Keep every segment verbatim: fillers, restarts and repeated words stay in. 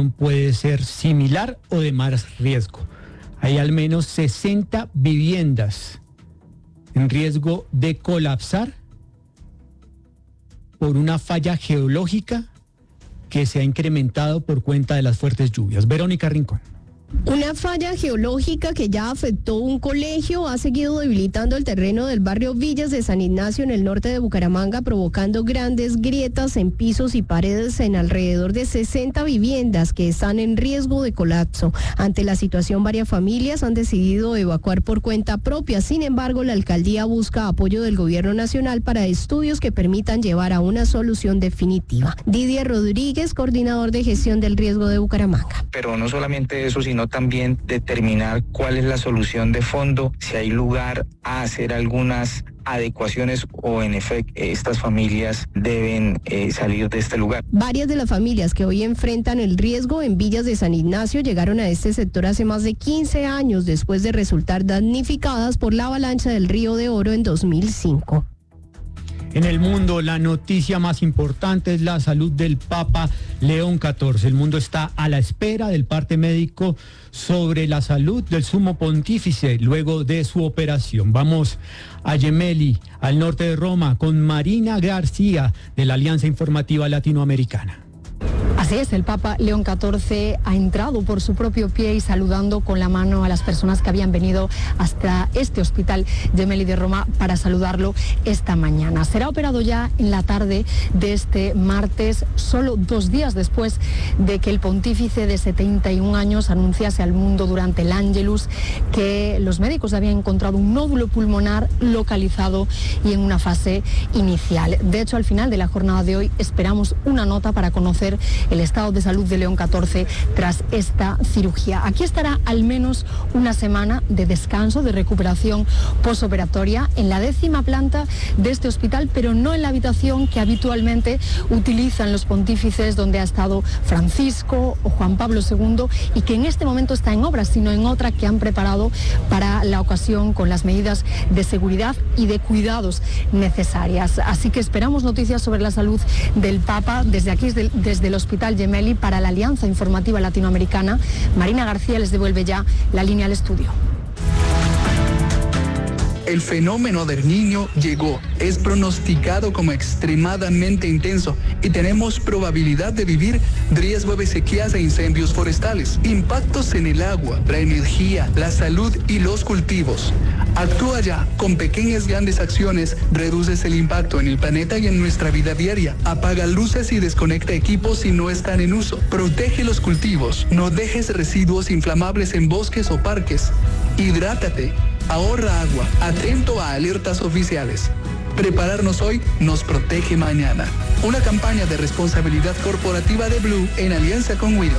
situación puede ser similar o de más riesgo. Hay al menos sesenta viviendas en riesgo de colapsar por una falla geológica que se ha incrementado por cuenta de las fuertes lluvias. Verónica Rincón. Una falla geológica que ya afectó un colegio ha seguido debilitando el terreno del barrio Villas de San Ignacio en el norte de Bucaramanga, provocando grandes grietas en pisos y paredes en alrededor de sesenta viviendas que están en riesgo de colapso. Ante la situación, varias familias han decidido evacuar por cuenta propia. Sin embargo, la alcaldía busca apoyo del gobierno nacional para estudios que permitan llevar a una solución definitiva. Didier Rodríguez, coordinador de gestión del riesgo de Bucaramanga. Pero no solamente eso, sino también determinar cuál es la solución de fondo, si hay lugar a hacer algunas adecuaciones o en efecto estas familias deben eh, salir de este lugar. Varias de las familias que hoy enfrentan el riesgo en Villas de San Ignacio llegaron a este sector hace más de quince años después de resultar damnificadas por la avalancha del Río de Oro en dos mil cinco. En el mundo, la noticia más importante es la salud del Papa León catorce. El mundo está a la espera del parte médico sobre la salud del sumo pontífice luego de su operación. Vamos a Gemelli, al norte de Roma, con Marina García de la Alianza Informativa Latinoamericana. Así es, el Papa León catorce ha entrado por su propio pie y saludando con la mano a las personas que habían venido hasta este hospital Gemelli de Roma para saludarlo esta mañana. Será operado ya en la tarde de este martes, solo dos días después de que el pontífice de setenta y un años anunciase al mundo durante el Ángelus que los médicos habían encontrado un nódulo pulmonar localizado y en una fase inicial. De hecho, al final de la jornada de hoy esperamos una nota para conocer el estado de salud de León catorce tras esta cirugía. Aquí estará al menos una semana de descanso, de recuperación posoperatoria en la décima planta de este hospital, pero no en la habitación que habitualmente utilizan los pontífices donde ha estado Francisco o Juan Pablo segundo y que en este momento está en obras, sino en otra que han preparado para la ocasión con las medidas de seguridad y de cuidados necesarias. Así que esperamos noticias sobre la salud del Papa desde aquí, desde, desde el Hospital Gemelli. Para la Alianza Informativa Latinoamericana, Marina García les devuelve ya la línea al estudio. El fenómeno del Niño llegó, es pronosticado como extremadamente intenso y tenemos probabilidad de vivir riesgo de sequías e incendios forestales, impactos en el agua, la energía, la salud y los cultivos. Actúa ya, con pequeñas grandes acciones, reduces el impacto en el planeta y en nuestra vida diaria. Apaga luces y desconecta equipos si no están en uso. Protege los cultivos, no dejes residuos inflamables en bosques o parques. Hidrátate. Ahorra agua, atento a alertas oficiales. Prepararnos hoy nos protege mañana. Una campaña de responsabilidad corporativa de Blue en alianza con Willow.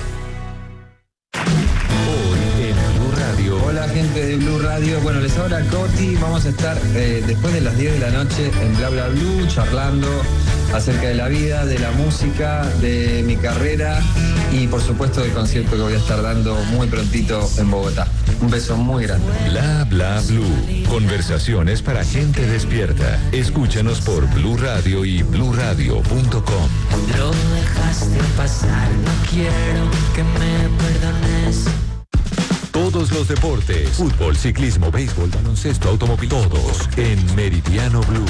Hoy en Blue Radio. Hola gente de Blue Radio. Bueno, les habla Coti. Vamos a estar eh, después de las diez de la noche en Bla Bla Blue charlando acerca de la vida, de la música, de mi carrera y por supuesto del concierto que voy a estar dando muy prontito en Bogotá. Un beso muy grande. Bla Bla Blue. Conversaciones para gente despierta. Escúchanos por Blue Radio y blue radio punto com. Lo dejaste pasar, no quiero que me perdones. Todos los deportes, fútbol, ciclismo, béisbol, baloncesto, automóvil, todos en Meridiano Blue.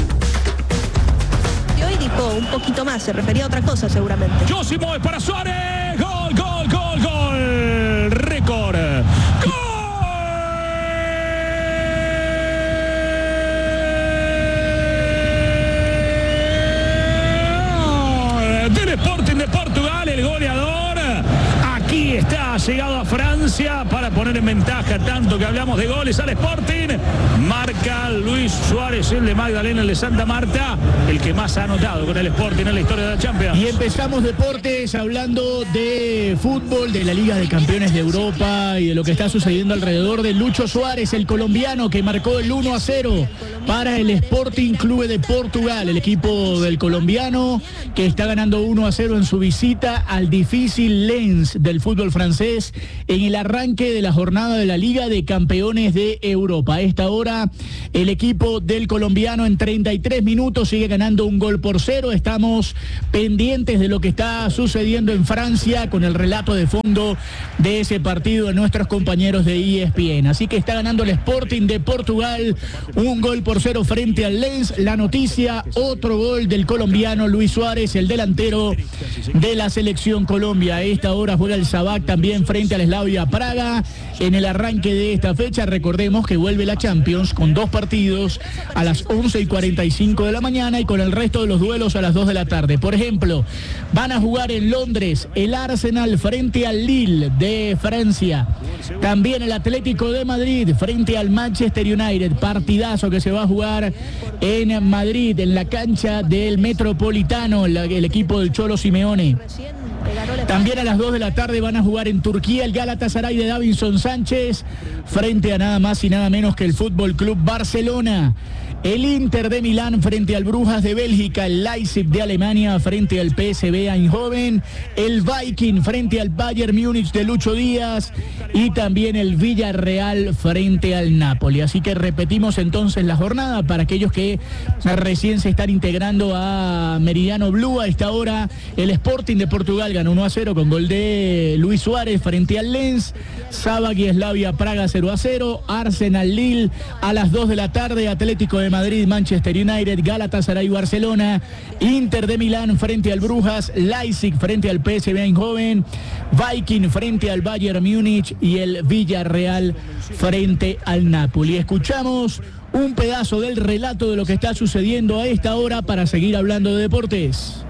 Y hoy dijo un poquito más, se refería a otra cosa seguramente. Josimo es para Suárez, gol, gol, gol, gol, récord, gol. Del Sporting de Portugal, el goleador. Aquí está, ha llegado a Francia para poner en ventaja, tanto que hablamos de goles al Sporting. Marca Luis Suárez, el de Magdalena, el de Santa Marta, el que más ha anotado con el Sporting en la historia de la Champions. Y empezamos deportes hablando de fútbol, de la Liga de Campeones de Europa y de lo que está sucediendo alrededor de Lucho Suárez, el colombiano que marcó el uno a cero para el Sporting Clube de Portugal, el equipo del colombiano que está ganando uno a cero en su visita al difícil Lens del fútbol francés en el arranque de la jornada de la Liga de Campeones de Europa. A esta hora, el equipo del colombiano en treinta y tres minutos sigue ganando un gol por cero. Estamos pendientes de lo que está sucediendo en Francia con el relato de fondo de ese partido de nuestros compañeros de E S P N. Así que está ganando el Sporting de Portugal un gol por cero frente al Lens. La noticia, otro gol del colombiano Luis Suárez, el delantero de la selección Colombia. A esta hora juega el Sabak también frente al Slavia Praga. En el arranque de esta fecha, recordemos que vuelve la Champions con dos partidos a las once y cuarenta y cinco de la mañana y con el resto de los duelos a las dos de la tarde. Por ejemplo, van a jugar en Londres el Arsenal frente al Lille de Francia. También el Atlético de Madrid frente al Manchester United. Partidazo que se va a jugar en Madrid, en la cancha del Metropolitano, el, el equipo del Cholo Simeone. También a las dos de la tarde van a jugar en Turquía el Galatasaray de Davinson Sánchez frente a nada más y nada menos que el Fútbol Club Barcelona. El Inter de Milán frente al Brujas de Bélgica, el Leipzig de Alemania frente al P S V Eindhoven, el Viking frente al Bayern Múnich de Lucho Díaz y también el Villarreal frente al Napoli. Así que repetimos entonces la jornada para aquellos que recién se están integrando a Meridiano Blue. A esta hora el Sporting de Portugal ganó uno a cero con gol de Luis Suárez frente al Lens. Sabak y Slavia Praga cero a cero. Arsenal Lille a las dos de la tarde. Atlético de Madrid, Manchester United, Galatasaray, Barcelona, Inter de Milán frente al Brujas, Leipzig frente al P S V Eindhoven, Viking frente al Bayern Múnich y el Villarreal frente al Napoli. Escuchamos un pedazo del relato de lo que está sucediendo a esta hora para seguir hablando de deportes.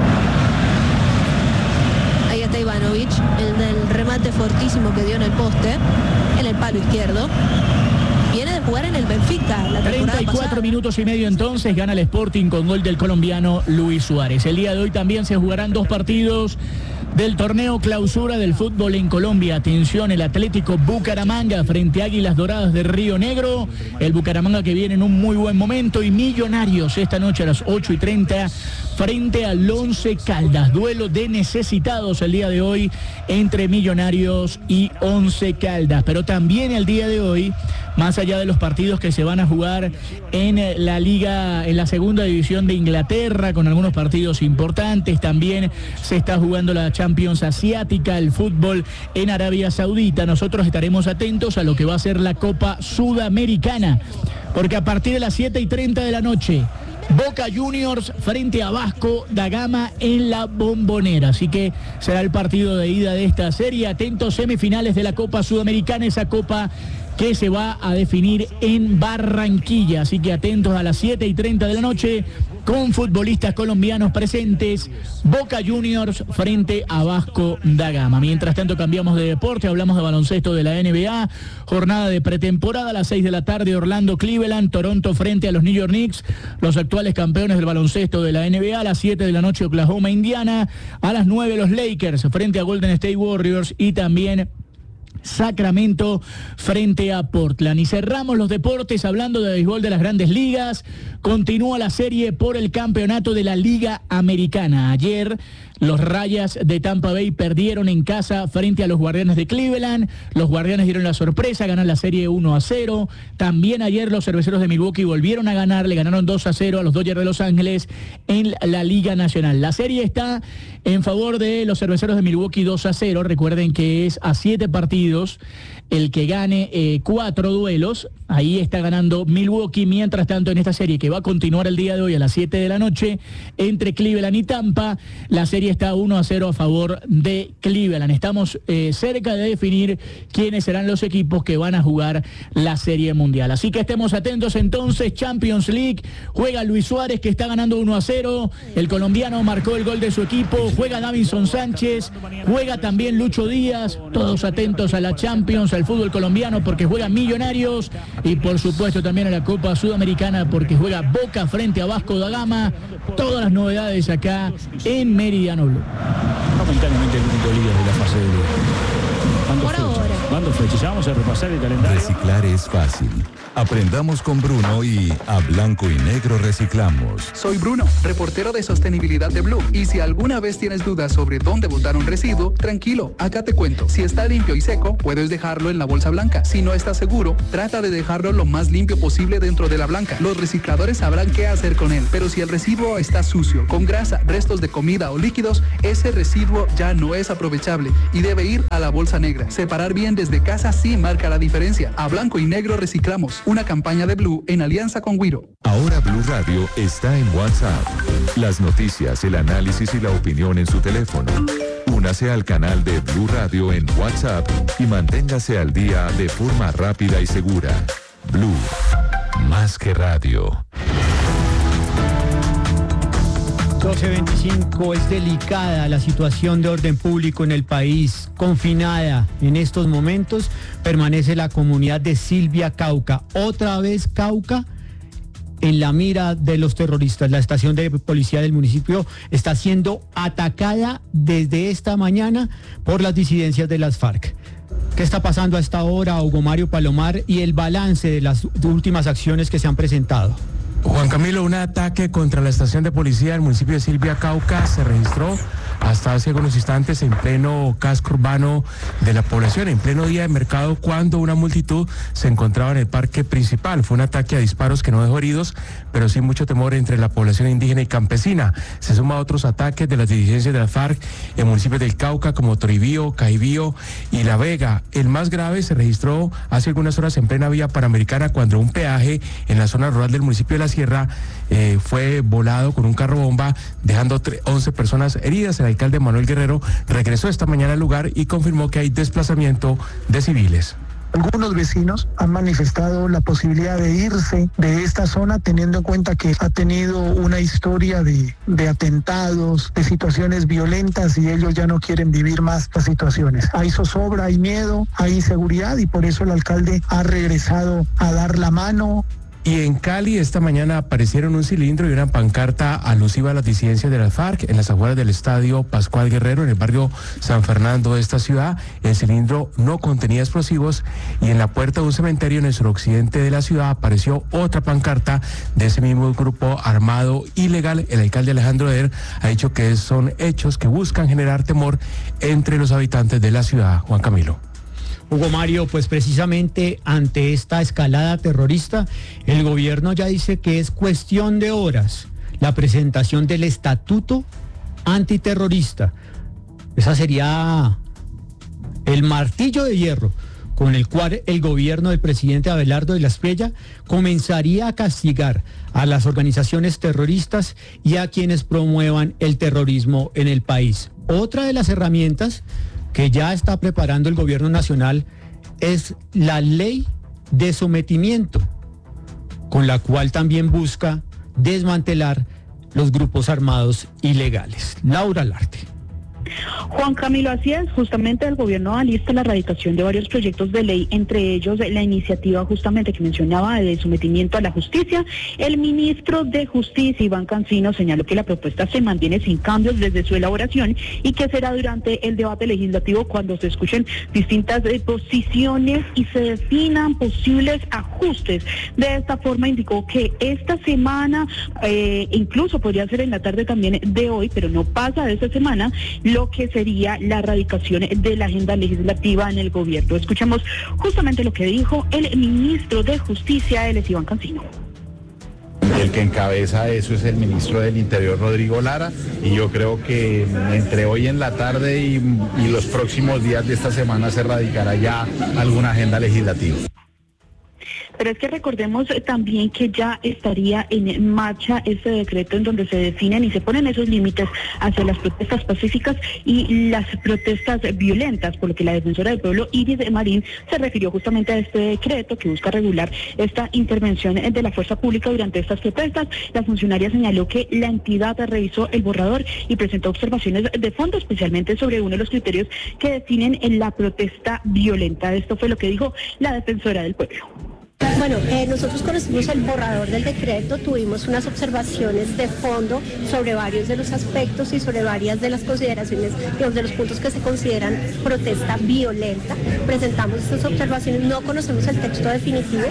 Ahí está Ivanovic, el del remate fortísimo que dio en el poste, en el palo izquierdo. Viene de jugar en el Benfica la treinta y cuatro pasada. Minutos y medio entonces, gana el Sporting con gol del colombiano Luis Suárez. El día de hoy también se jugarán dos partidos del torneo clausura del fútbol en Colombia. Atención, el Atlético Bucaramanga frente a Águilas Doradas de Río Negro. El Bucaramanga que viene en un muy buen momento. Y Millonarios esta noche a las ocho y treinta frente al Once Caldas. Duelo de necesitados el día de hoy entre Millonarios y Once Caldas. Pero también el día de hoy, más allá de los partidos que se van a jugar en la liga, en la segunda división de Inglaterra, con algunos partidos importantes, también se está jugando la Champions Asiática, el fútbol en Arabia Saudita. Nosotros estaremos atentos a lo que va a ser la Copa Sudamericana, porque a partir de las siete y treinta de la noche, Boca Juniors frente a Vasco da Gama en la Bombonera. Así que será el partido de ida de esta serie. Atentos, semifinales de la Copa Sudamericana, esa copa que se va a definir en Barranquilla. Así que atentos a las siete y treinta de la noche con futbolistas colombianos presentes. Boca Juniors frente a Vasco da Gama. Mientras tanto cambiamos de deporte, hablamos de baloncesto de la N B A. Jornada de pretemporada a las seis de la tarde, Orlando Cleveland, Toronto frente a los New York Knicks, los actuales campeones del baloncesto de la N B A. A las siete de la noche, Oklahoma, Indiana. A las nueve, los Lakers frente a Golden State Warriors y también Sacramento frente a Portland. Y cerramos los deportes hablando de béisbol de las Grandes Ligas. Continúa la serie por el campeonato de la Liga Americana. Ayer los Rayas de Tampa Bay perdieron en casa frente a los Guardianes de Cleveland. Los Guardianes dieron la sorpresa, ganan la serie uno a cero. También ayer los Cerveceros de Milwaukee volvieron a ganar, le ganaron dos a cero a los Dodgers de Los Ángeles en la Liga Nacional. La serie está en favor de los Cerveceros de Milwaukee dos a cero. Recuerden que es a siete partidos. El que gane eh, cuatro duelos, ahí está ganando Milwaukee. Mientras tanto, en esta serie que va a continuar el día de hoy a las siete de la noche entre Cleveland y Tampa, la serie está uno a cero a favor de Cleveland. Estamos eh, cerca de definir quiénes serán los equipos que van a jugar la Serie Mundial. Así que estemos atentos entonces. Champions League, juega Luis Suárez, que está ganando uno a cero. El colombiano marcó el gol de su equipo. Juega Davinson Sánchez, juega también Lucho Díaz. Todos atentos a la Champions, al fútbol colombiano, porque juega Millonarios, y por supuesto también a la Copa Sudamericana, porque juega Boca frente a Vasco da Gama. Todas las novedades acá en Meridiano Blue. Momentáneamente el único líder de la fase de grupo. Mando Por fecha. ahora. Mando fecha. Ya vamos a repasar el calendario. Reciclar es fácil. Aprendamos con Bruno y a blanco y negro reciclamos. Soy Bruno, reportero de sostenibilidad de Blue. Y si alguna vez tienes dudas sobre dónde botar un residuo, tranquilo, acá te cuento. Si está limpio y seco, puedes dejarlo en la bolsa blanca. Si no estás seguro, trata de dejarlo lo más limpio posible dentro de la blanca. Los recicladores sabrán qué hacer con él. Pero si el residuo está sucio, con grasa, restos de comida o líquidos, ese residuo ya no es aprovechable y debe ir a la bolsa negra. Separar bien desde casa sí marca la diferencia. A blanco y negro reciclamos. Una campaña de Blue en alianza con Wiro. Ahora Blue Radio está en WhatsApp. Las noticias, el análisis y la opinión en su teléfono. Únase al canal de Blue Radio en WhatsApp y manténgase al día de forma rápida y segura. Blue, más que radio. doce veinticinco, es delicada la situación de orden público en el país. Confinada en estos momentos permanece la comunidad de Silvia Cauca. Otra vez Cauca en la mira de los terroristas. La estación de policía del municipio está siendo atacada desde esta mañana por las disidencias de las FARC. ¿Qué está pasando a esta hora, Hugo Mario Palomar, y el balance de las últimas acciones que se han presentado? Juan Camilo, un ataque contra la estación de policía del municipio de Silvia Cauca se registró hasta hace algunos instantes en pleno casco urbano de la población, en pleno día de mercado, cuando una multitud se encontraba en el parque principal. Fue un ataque a disparos que no dejó heridos, pero sí mucho temor entre la población indígena y campesina. Se suma a otros ataques de las dirigencias de la FARC en municipios del Cauca como Toribío, Caibío y La Vega. El más grave se registró hace algunas horas en plena vía Panamericana, cuando un peaje en la zona rural del municipio de La Sierra eh, fue volado con un carro bomba, dejando once personas heridas. El alcalde Manuel Guerrero regresó esta mañana al lugar y confirmó que hay desplazamiento de civiles. Algunos vecinos han manifestado la posibilidad de irse de esta zona, teniendo en cuenta que ha tenido una historia de, de atentados, de situaciones violentas, y ellos ya no quieren vivir más estas situaciones. Hay zozobra, hay miedo, hay inseguridad, y por eso el alcalde ha regresado a dar la mano. Y en Cali esta mañana aparecieron un cilindro y una pancarta alusiva a las disidencias de la FARC en las afueras del estadio Pascual Guerrero, en el barrio San Fernando de esta ciudad. El cilindro no contenía explosivos, y en la puerta de un cementerio en el suroccidente de la ciudad apareció otra pancarta de ese mismo grupo armado ilegal. El alcalde Alejandro Eder ha dicho que son hechos que buscan generar temor entre los habitantes de la ciudad. Juan Camilo. Hugo Mario, pues precisamente ante esta escalada terrorista, el gobierno ya dice que es cuestión de horas la presentación del estatuto antiterrorista. Esa sería el martillo de hierro con el cual el gobierno del presidente Abelardo de la Espriella comenzaría a castigar a las organizaciones terroristas y a quienes promuevan el terrorismo en el país. Otra de las herramientas que ya está preparando el gobierno nacional es la ley de sometimiento, con la cual también busca desmantelar los grupos armados ilegales. Laura Larte. Juan Camilo, así es, justamente el gobierno alista la erradicación de varios proyectos de ley, entre ellos la iniciativa justamente que mencionaba de sometimiento a la justicia. El ministro de Justicia, Iván Cancino, señaló que la propuesta se mantiene sin cambios desde su elaboración y que será durante el debate legislativo cuando se escuchen distintas eh, posiciones y se definan posibles ajustes. De esta forma indicó que esta semana, eh, incluso podría ser en la tarde también de hoy, pero no pasa de esta semana, lo que sería la erradicación de la agenda legislativa en el gobierno. Escuchamos justamente lo que dijo el ministro de Justicia, él es Iván Cancino. El que encabeza eso es el ministro del Interior, Rodrigo Lara, y yo creo que entre hoy en la tarde y, y los próximos días de esta semana se erradicará ya alguna agenda legislativa. Pero es que recordemos también que ya estaría en marcha este decreto en donde se definen y se ponen esos límites hacia las protestas pacíficas y las protestas violentas, por lo que la defensora del pueblo, Iris Marín, se refirió justamente a este decreto que busca regular esta intervención de la fuerza pública durante estas protestas. La funcionaria señaló que la entidad revisó el borrador y presentó observaciones de fondo, especialmente sobre uno de los criterios que definen en la protesta violenta. Esto fue lo que dijo la defensora del pueblo. Bueno, eh, nosotros conocimos el borrador del decreto, tuvimos unas observaciones de fondo sobre varios de los aspectos y sobre varias de las consideraciones, digamos, de los puntos que se consideran protesta violenta. Presentamos estas observaciones, no conocemos el texto definitivo.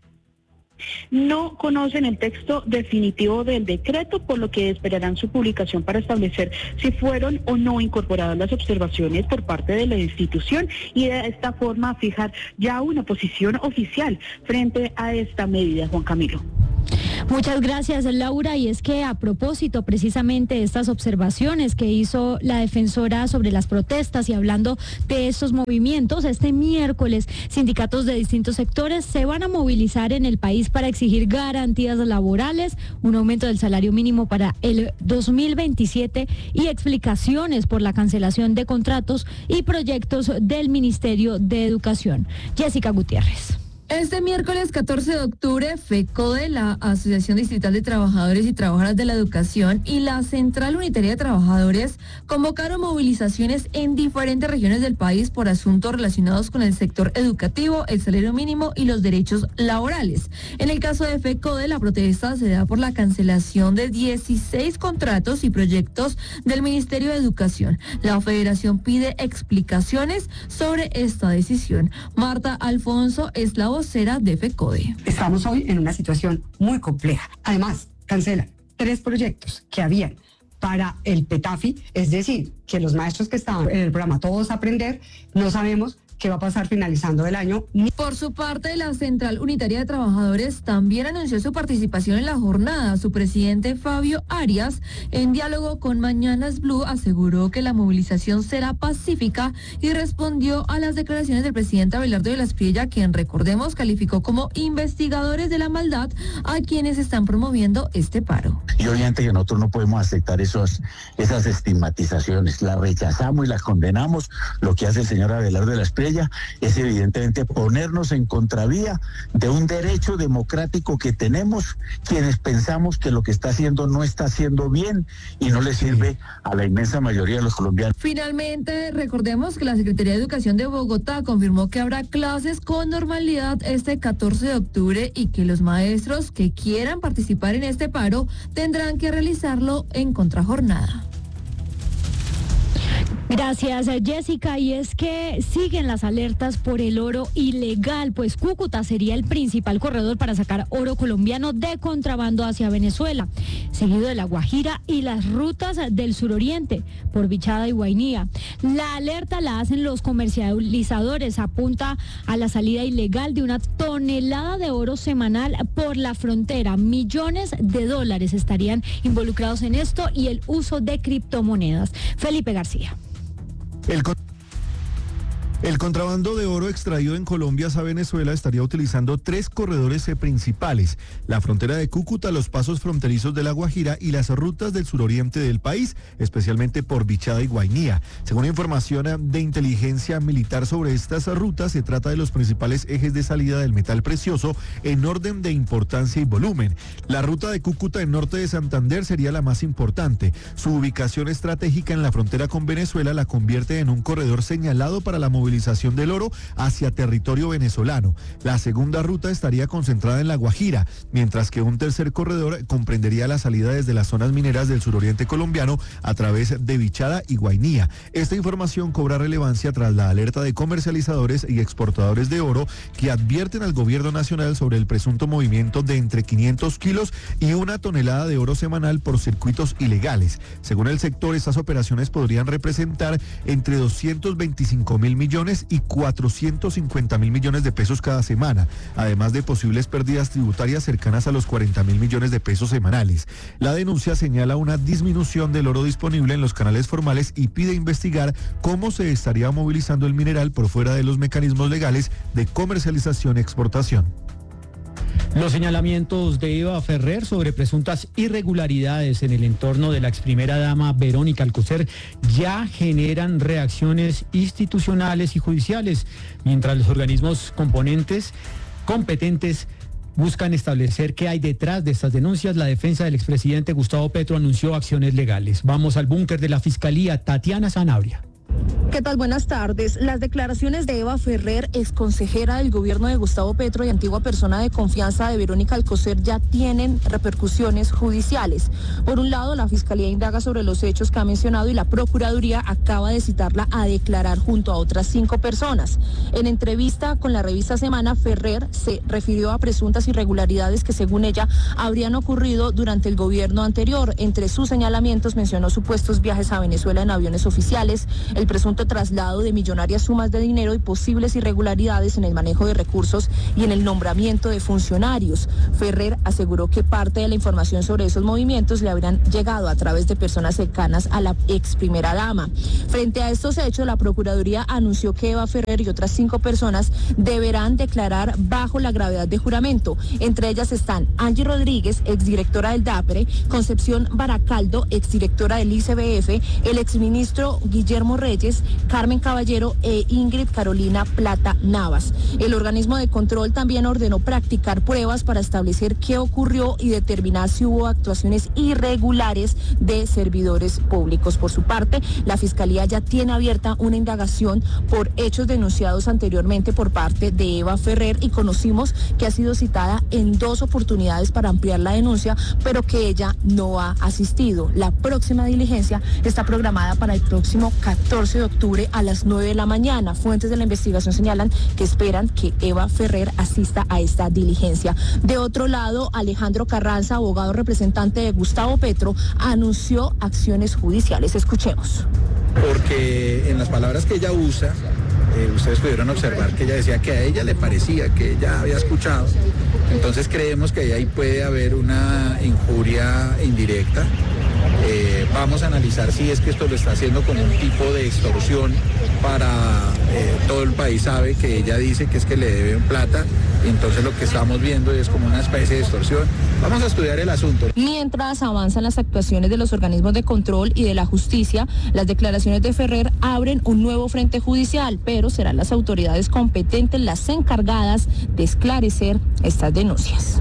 No conocen el texto definitivo del decreto, por lo que esperarán su publicación para establecer si fueron o no incorporadas las observaciones por parte de la institución y de esta forma fijar ya una posición oficial frente a esta medida. Juan Camilo. Muchas gracias, Laura. Y es que a propósito precisamente de estas observaciones que hizo la defensora sobre las protestas y hablando de estos movimientos, este miércoles sindicatos de distintos sectores se van a movilizar en el país para exigir garantías laborales, un aumento del salario mínimo para el dos mil veintisiete y explicaciones por la cancelación de contratos y proyectos del Ministerio de Educación. Jessica Gutiérrez. Este miércoles catorce de octubre, FECODE, la Asociación Distrital de Trabajadores y Trabajadoras de la Educación, y la Central Unitaria de Trabajadores convocaron movilizaciones en diferentes regiones del país por asuntos relacionados con el sector educativo, el salario mínimo y los derechos laborales. En el caso de FECODE, la protesta se da por la cancelación de dieciséis contratos y proyectos del Ministerio de Educación. La federación pide explicaciones sobre esta decisión. Marta Alfonso es la vocera de FECODE. Estamos hoy en una situación muy compleja. Además, cancelan tres proyectos que habían para el PETAFI, es decir, que los maestros que estaban en el programa Todos Aprender, no sabemos qué va a pasar finalizando el año. Por su parte, la Central Unitaria de Trabajadores también anunció su participación en la jornada. Su presidente, Fabio Arias, en diálogo con Mañanas Blue, aseguró que la movilización será pacífica y respondió a las declaraciones del presidente Abelardo de la Espriella, quien, recordemos, calificó como investigadores de la maldad a quienes están promoviendo este paro. Y obviamente que nosotros no podemos aceptar esos, esas estigmatizaciones, las rechazamos y las condenamos. Lo que hace el señor Abelardo de la Espriella es evidentemente ponernos en contravía de un derecho democrático que tenemos quienes pensamos que lo que está haciendo no está haciendo bien y no le sirve a la inmensa mayoría de los colombianos. Finalmente, recordemos que la Secretaría de Educación de Bogotá confirmó que habrá clases con normalidad este catorce de octubre y que los maestros que quieran participar en este paro tendrán que realizarlo en contrajornada. Gracias, Jessica. Y es que siguen las alertas por el oro ilegal, pues Cúcuta sería el principal corredor para sacar oro colombiano de contrabando hacia Venezuela, seguido de La Guajira y las rutas del suroriente por Bichada y Guainía. La alerta la hacen los comercializadores, apunta a la salida ilegal de una tonelada de oro semanal por la frontera. Millones de dólares estarían involucrados en esto y el uso de criptomonedas. Felipe García. El, con... el contrabando de oro extraído en Colombia hacia Venezuela estaría utilizando tres corredores principales: la frontera de Cúcuta, los pasos fronterizos de La Guajira y las rutas del suroriente del país, especialmente por Bichada y Guainía. Según información de inteligencia militar sobre estas rutas, se trata de los principales ejes de salida del metal precioso en orden de importancia y volumen. La ruta de Cúcuta en norte de Santander sería la más importante. Su ubicación estratégica en la frontera con Venezuela la convierte en un corredor señalado para la movilización del oro hacia territorio venezolano. La segunda ruta estaría concentrada en La Guajira, mientras que un tercer corredor comprendería la salida desde las zonas mineras del suroriente colombiano a través de Bichada y Guainía. Esta información cobra relevancia tras la alerta de comercializadores y exportadores de oro que advierten al gobierno nacional sobre el presunto movimiento de entre quinientos kilos y una tonelada de oro semanal por circuitos ilegales. Según el sector, estas operaciones podrían representar entre doscientos veinticinco mil millones y cuatrocientos cincuenta mil millones de pesos cada semana, además de posibles pérdidas tributarias cercanas a los cuarenta mil millones de pesos semanales. La denuncia señala una disminución del oro disponible en los canales formales y pide investigar cómo se estaría movilizando el mineral por fuera de los mecanismos legales de comercialización y exportación. Los señalamientos de Eva Ferrer sobre presuntas irregularidades en el entorno de la ex primera dama Verónica Alcocer ya generan reacciones institucionales y judiciales, mientras los organismos componentes competentes buscan establecer qué hay detrás de estas denuncias. La defensa del expresidente Gustavo Petro anunció acciones legales. Vamos al búnker de la Fiscalía. Tatiana Sanabria. ¿Qué tal? Buenas tardes. Las declaraciones de Eva Ferrer, exconsejera del gobierno de Gustavo Petro y antigua persona de confianza de Verónica Alcocer, ya tienen repercusiones judiciales. Por un lado, la Fiscalía indaga sobre los hechos que ha mencionado y la Procuraduría acaba de citarla a declarar junto a otras cinco personas. En entrevista con la revista Semana, Ferrer se refirió a presuntas irregularidades que, según ella, habrían ocurrido durante el gobierno anterior. Entre sus señalamientos mencionó supuestos viajes a Venezuela en aviones oficiales, el presunto traslado de millonarias sumas de dinero y posibles irregularidades en el manejo de recursos y en el nombramiento de funcionarios. Ferrer aseguró que parte de la información sobre esos movimientos le habrían llegado a través de personas cercanas a la ex primera dama. Frente a estos hechos, la Procuraduría anunció que Eva Ferrer y otras cinco personas deberán declarar bajo la gravedad de juramento. Entre ellas están Angie Rodríguez, exdirectora del DAPRE, Concepción Baracaldo, exdirectora del I C B F, el exministro Guillermo Reyes, Carmen Caballero e Ingrid Carolina Plata Navas. El organismo de control también ordenó practicar pruebas para establecer qué ocurrió y determinar si hubo actuaciones irregulares de servidores públicos. Por su parte, la Fiscalía ya tiene abierta una indagación por hechos denunciados anteriormente por parte de Eva Ferrer y conocimos que ha sido citada en dos oportunidades para ampliar la denuncia, pero que ella no ha asistido. La próxima diligencia está programada para el próximo catorce de octubre a las nueve de la mañana. Fuentes de la investigación señalan que esperan que Eva Ferrer asista a esta diligencia. De otro lado, Alejandro Carranza, abogado representante de Gustavo Petro, anunció acciones judiciales. Escuchemos. Porque en las palabras que ella usa, eh, ustedes pudieron observar que ella decía que a ella le parecía que ella había escuchado. Entonces creemos que ahí puede haber una injuria indirecta. Eh, vamos a analizar si es que esto lo está haciendo como un tipo de extorsión para eh, todo el país sabe que ella dice que es que le deben plata y entonces lo que estamos viendo es como una especie de extorsión. Vamos a estudiar el asunto. Mientras avanzan las actuaciones de los organismos de control y de la justicia, las declaraciones de Ferrer abren un nuevo frente judicial, pero serán las autoridades competentes las encargadas de esclarecer estas denuncias.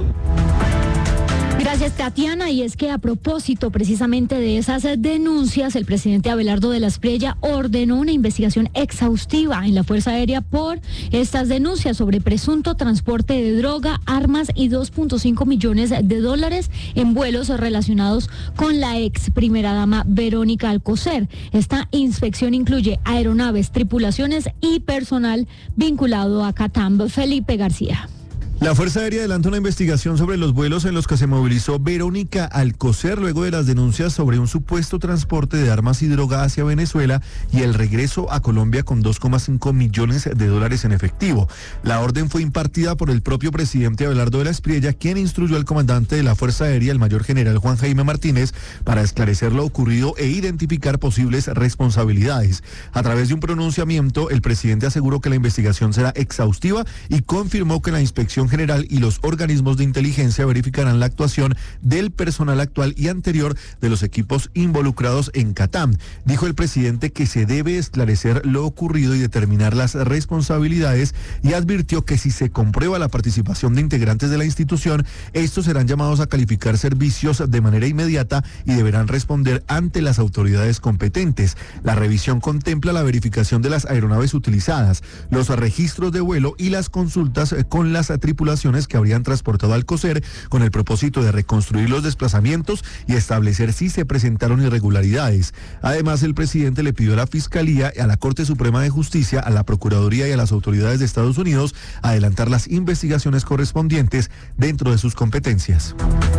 Gracias, Tatiana. Y es que a propósito precisamente de esas denuncias, el presidente Abelardo de la Espriella ordenó una investigación exhaustiva en la Fuerza Aérea por estas denuncias sobre presunto transporte de droga, armas y dos punto cinco millones de dólares en vuelos relacionados con la ex primera dama Verónica Alcocer. Esta inspección incluye aeronaves, tripulaciones y personal vinculado a CATAM. Felipe García. La Fuerza Aérea adelanta una investigación sobre los vuelos en los que se movilizó Verónica Alcocer luego de las denuncias sobre un supuesto transporte de armas y droga hacia Venezuela y el regreso a Colombia con dos coma cinco millones de dólares en efectivo. La orden fue impartida por el propio presidente Abelardo de la Espriella, quien instruyó al comandante de la Fuerza Aérea, el mayor general Juan Jaime Martínez, para esclarecer lo ocurrido e identificar posibles responsabilidades. A través de un pronunciamiento, el presidente aseguró que la investigación será exhaustiva y confirmó que la inspección general y los organismos de inteligencia verificarán la actuación del personal actual y anterior de los equipos involucrados en CATAM. Dijo el presidente que se debe esclarecer lo ocurrido y determinar las responsabilidades y advirtió que si se comprueba la participación de integrantes de la institución, estos serán llamados a calificar servicios de manera inmediata y deberán responder ante las autoridades competentes. La revisión contempla la verificación de las aeronaves utilizadas, los registros de vuelo y las consultas con las tripulaciones que habrían transportado al Alcocer con el propósito de reconstruir los desplazamientos y establecer si se presentaron irregularidades. Además, el presidente le pidió a la Fiscalía, a la Corte Suprema de Justicia, a la Procuraduría y a las autoridades de Estados Unidos adelantar las investigaciones correspondientes dentro de sus competencias.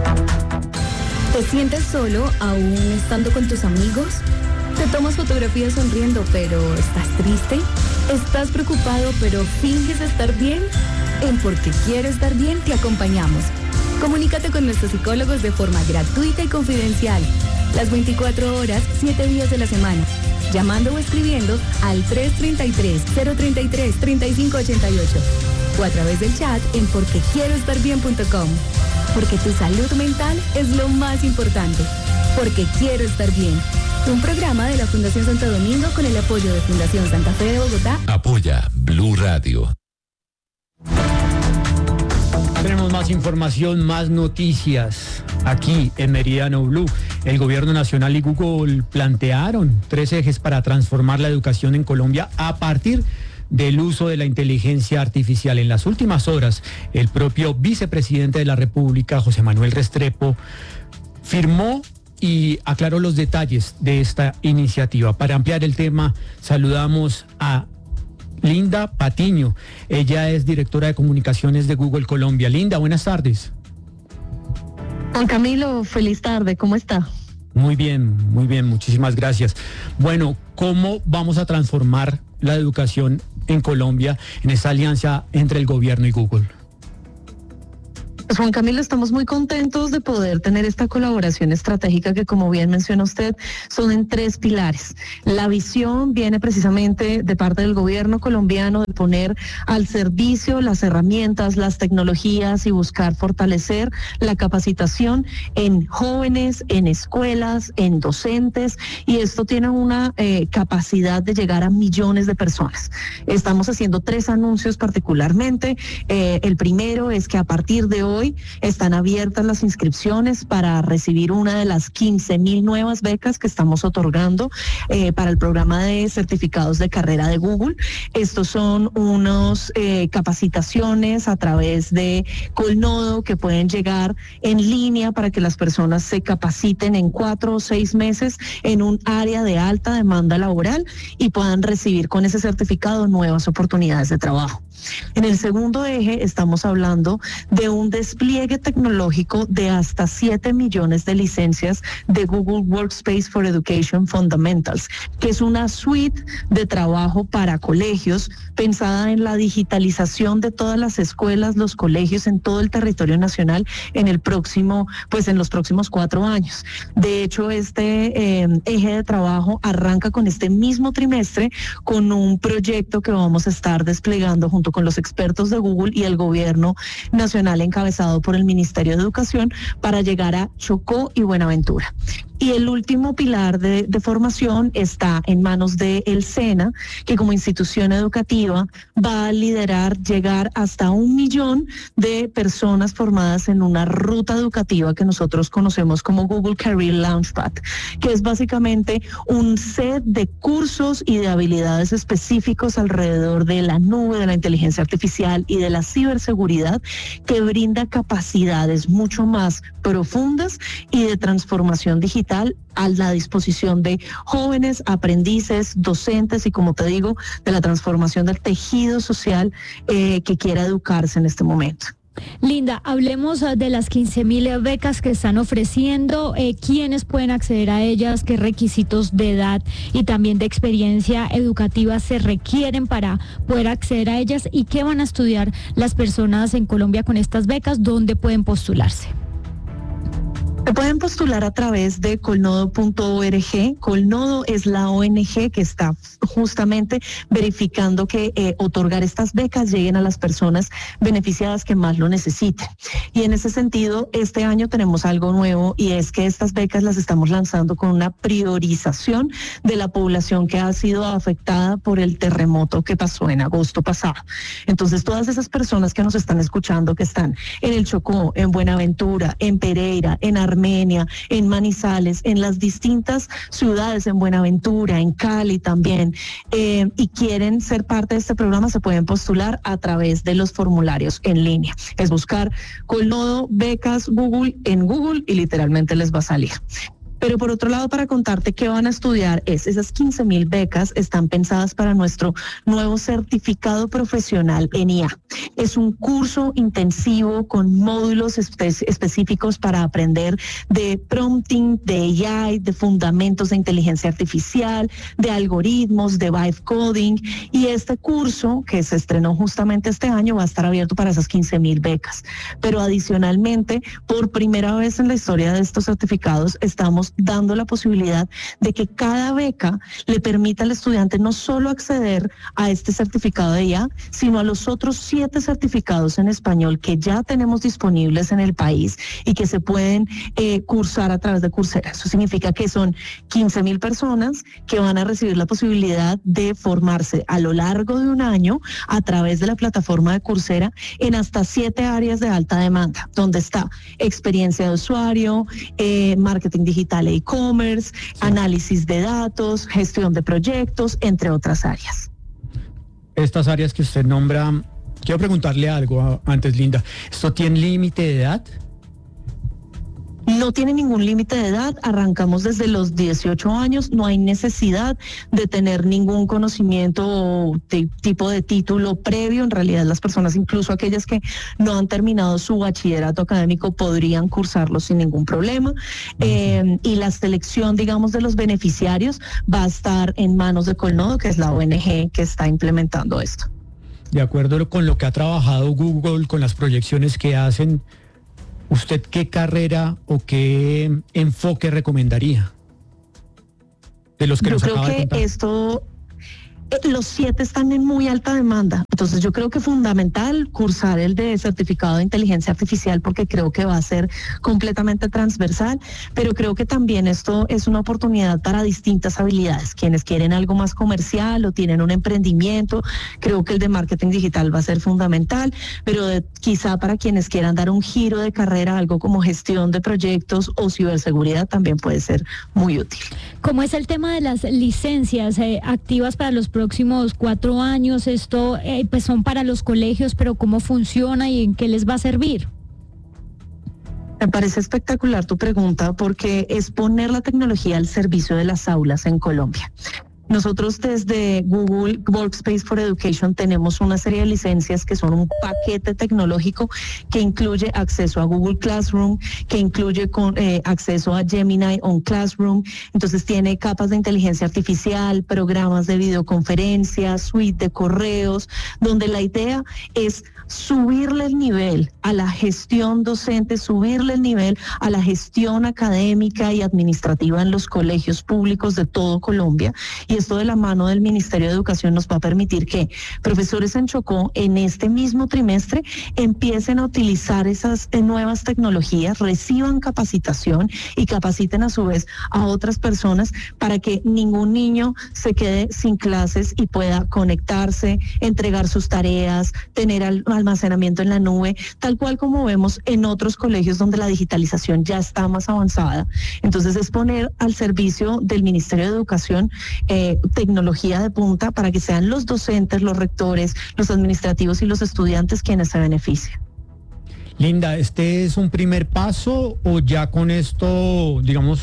¿Te sientes solo aún estando con tus amigos? ¿Te tomas fotografías sonriendo pero estás triste? ¿Estás preocupado pero finges estar bien? En Porque Quiero Estar Bien te acompañamos. Comunícate con nuestros psicólogos de forma gratuita y confidencial. Las veinticuatro horas, siete días de la semana. Llamando o escribiendo al tres tres tres, cero tres tres, tres cinco ocho ocho. O a través del chat en porque quiero estar bien punto com. Porque tu salud mental es lo más importante. Porque Quiero Estar Bien. Un programa de la Fundación Santo Domingo con el apoyo de Fundación Santa Fe de Bogotá. Apoya Blue Radio. Tenemos más información, más noticias aquí en Meridiano Blue. El Gobierno Nacional y Google plantearon tres ejes para transformar la educación en Colombia a partir del uso de la inteligencia artificial. En las últimas horas, el propio vicepresidente de la República, José Manuel Restrepo, firmó y aclaró los detalles de esta iniciativa. Para ampliar el tema, saludamos a Linda Patiño. Ella es directora de comunicaciones de Google Colombia. Linda, buenas tardes. Juan Camilo, feliz tarde, ¿cómo está? Muy bien, muy bien, muchísimas gracias. Bueno, ¿cómo vamos a transformar la educación en Colombia en esa alianza entre el gobierno y Google? Pues Juan Camilo, estamos muy contentos de poder tener esta colaboración estratégica que, como bien menciona usted, son en tres pilares. La visión viene precisamente de parte del gobierno colombiano de poner al servicio las herramientas, las tecnologías y buscar fortalecer la capacitación en jóvenes, en escuelas, en docentes, y esto tiene una eh, capacidad de llegar a millones de personas. Estamos haciendo tres anuncios particularmente. Eh, el primero es que a partir de hoy Hoy están abiertas las inscripciones para recibir una de las quince mil nuevas becas que estamos otorgando eh, para el programa de certificados de carrera de Google. Estos son unos eh, capacitaciones a través de Colnodo que pueden llegar en línea para que las personas se capaciten en cuatro o seis meses en un área de alta demanda laboral y puedan recibir con ese certificado nuevas oportunidades de trabajo. En el segundo eje estamos hablando de un despliegue tecnológico de hasta siete millones de licencias de Google Workspace for Education Fundamentals, que es una suite de trabajo para colegios pensada en la digitalización de todas las escuelas, los colegios en todo el territorio nacional en el próximo, pues en los próximos cuatro años. De hecho, este eh, eje de trabajo arranca con este mismo trimestre con un proyecto que vamos a estar desplegando junto con los expertos de Google y el gobierno nacional encabezado por el Ministerio de Educación para llegar a Chocó y Buenaventura. Y el último pilar de, de formación está en manos de el SENA, que como institución educativa va a liderar llegar hasta un millón de personas formadas en una ruta educativa que nosotros conocemos como Google Career Launchpad, que es básicamente un set de cursos y de habilidades específicos alrededor de la nube, de la inteligencia artificial y de la ciberseguridad, que brinda capacidades mucho más profundas y de transformación digital a la disposición de jóvenes, aprendices, docentes y, como te digo, de la transformación del tejido social eh, que quiera educarse en este momento. Linda, hablemos de las quince mil becas que están ofreciendo, eh, quiénes pueden acceder a ellas, qué requisitos de edad y también de experiencia educativa se requieren para poder acceder a ellas y qué van a estudiar las personas en Colombia con estas becas, dónde pueden postularse. Se pueden postular a través de colnodo punto org. Colnodo es la O N G que está justamente verificando que eh, otorgar estas becas lleguen a las personas beneficiadas que más lo necesiten. Y en ese sentido, este año tenemos algo nuevo y es que estas becas las estamos lanzando con una priorización de la población que ha sido afectada por el terremoto que pasó en agosto pasado. Entonces, todas esas personas que nos están escuchando, que están en el Chocó, en Buenaventura, en Pereira, en Armenia, Armenia, en Manizales, en las distintas ciudades, en Buenaventura, en Cali también, eh, y quieren ser parte de este programa, se pueden postular a través de los formularios en línea. Es buscar Colnodo, becas, Google en Google y literalmente les va a salir. Pero por otro lado, para contarte qué van a estudiar, es esas quince mil becas están pensadas para nuestro nuevo certificado profesional en I A. Es un curso intensivo con módulos espe- específicos para aprender de prompting, de A I, de fundamentos de inteligencia artificial, de algoritmos, de vibe coding. Y este curso, que se estrenó justamente este año, va a estar abierto para esas quince mil becas. Pero adicionalmente, por primera vez en la historia de estos certificados, estamos dando la posibilidad de que cada beca le permita al estudiante no solo acceder a este certificado de I A, sino a los otros siete certificados en español que ya tenemos disponibles en el país y que se pueden eh, cursar a través de Coursera. Eso significa que son quince mil personas que van a recibir la posibilidad de formarse a lo largo de un año a través de la plataforma de Coursera en hasta siete áreas de alta demanda, donde está experiencia de usuario, eh, marketing digital e e-commerce, sí. análisis de datos, gestión de proyectos, entre otras áreas. Estas áreas que usted nombra, quiero preguntarle algo antes, Linda. ¿Esto tiene límite de edad? No tiene ningún límite de edad, arrancamos desde los dieciocho años, no hay necesidad de tener ningún conocimiento o de, tipo de título previo. En realidad las personas, incluso aquellas que no han terminado su bachillerato académico, podrían cursarlo sin ningún problema. Eh, y la selección, digamos, de los beneficiarios va a estar en manos de Colnodo, que es la O N G que está implementando esto. De acuerdo con lo que ha trabajado Google, con las proyecciones que hacen, ¿usted qué carrera o qué enfoque recomendaría de los que Yo nos creo acaba de que contar? esto, eh, los siete están en muy alta demanda. Entonces yo creo que es fundamental cursar el de certificado de inteligencia artificial porque creo que va a ser completamente transversal, pero creo que también esto es una oportunidad para distintas habilidades. Quienes quieren algo más comercial o tienen un emprendimiento, creo que el de marketing digital va a ser fundamental, pero de, quizá para quienes quieran dar un giro de carrera, algo como gestión de proyectos o ciberseguridad también puede ser muy útil. ¿Cómo es el tema de las licencias eh, activas para los próximos cuatro años? Esto eh, pues son para los colegios, pero ¿cómo funciona y en qué les va a servir? Me parece espectacular tu pregunta porque es poner la tecnología al servicio de las aulas en Colombia. Nosotros desde Google Workspace for Education tenemos una serie de licencias que son un paquete tecnológico que incluye acceso a Google Classroom, que incluye con, eh, acceso a Gemini on Classroom. Entonces tiene capas de inteligencia artificial, programas de videoconferencia, suite de correos, donde la idea es subirle el nivel a la gestión docente, subirle el nivel a la gestión académica y administrativa en los colegios públicos de todo Colombia. Y esto de la mano del Ministerio de Educación nos va a permitir que profesores en Chocó en este mismo trimestre empiecen a utilizar esas nuevas tecnologías, reciban capacitación y capaciten a su vez a otras personas para que ningún niño se quede sin clases y pueda conectarse, entregar sus tareas, tener al almacenamiento en la nube, tal cual como vemos en otros colegios donde la digitalización ya está más avanzada. Entonces es poner al servicio del Ministerio de Educación eh, tecnología de punta para que sean los docentes, los rectores, los administrativos y los estudiantes quienes se beneficien. Linda, ¿este es un primer paso o ya con esto, digamos,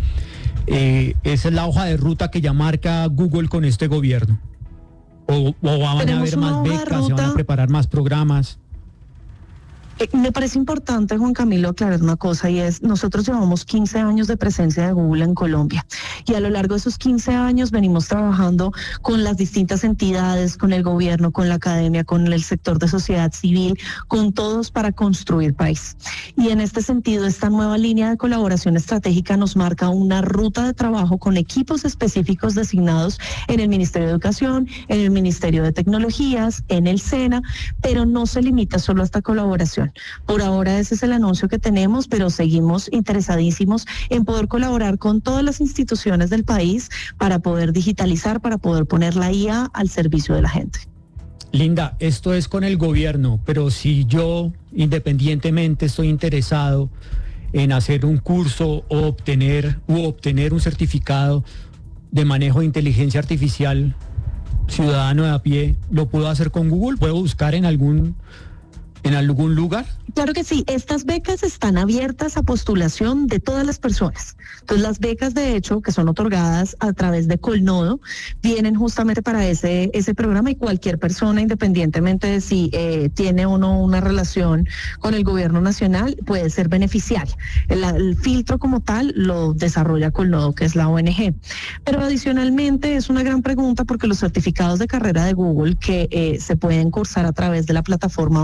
eh, esa es la hoja de ruta que ya marca Google con este gobierno? ¿O, o van a haber más becas, se van a preparar más programas? Eh, me parece importante, Juan Camilo, aclarar una cosa y es, nosotros llevamos quince años de presencia de Google en Colombia y a lo largo de esos quince años venimos trabajando con las distintas entidades, con el gobierno, con la academia, con el sector de sociedad civil, con todos para construir país. Y en este sentido, esta nueva línea de colaboración estratégica nos marca una ruta de trabajo con equipos específicos designados en el Ministerio de Educación, en el Ministerio de Tecnologías, en el SENA, pero no se limita solo a esta colaboración. Por ahora ese es el anuncio que tenemos, pero seguimos interesadísimos en poder colaborar con todas las instituciones del país para poder digitalizar, para poder poner la I A al servicio de la gente. Linda, esto es con el gobierno, pero si yo independientemente estoy interesado en hacer un curso o obtener, u obtener un certificado de manejo de inteligencia artificial, ciudadano de a pie, ¿lo puedo hacer con Google? ¿Puedo buscar en algún... ¿En algún lugar? Claro que sí, estas becas están abiertas a postulación de todas las personas. Entonces las becas de hecho que son otorgadas a través de Colnodo vienen justamente para ese, ese programa y cualquier persona independientemente de si eh, tiene o no una relación con el gobierno nacional puede ser beneficiaria. El, el filtro como tal lo desarrolla Colnodo, que es la O N G. Pero adicionalmente es una gran pregunta porque los certificados de carrera de Google que eh, se pueden cursar a través de la plataforma online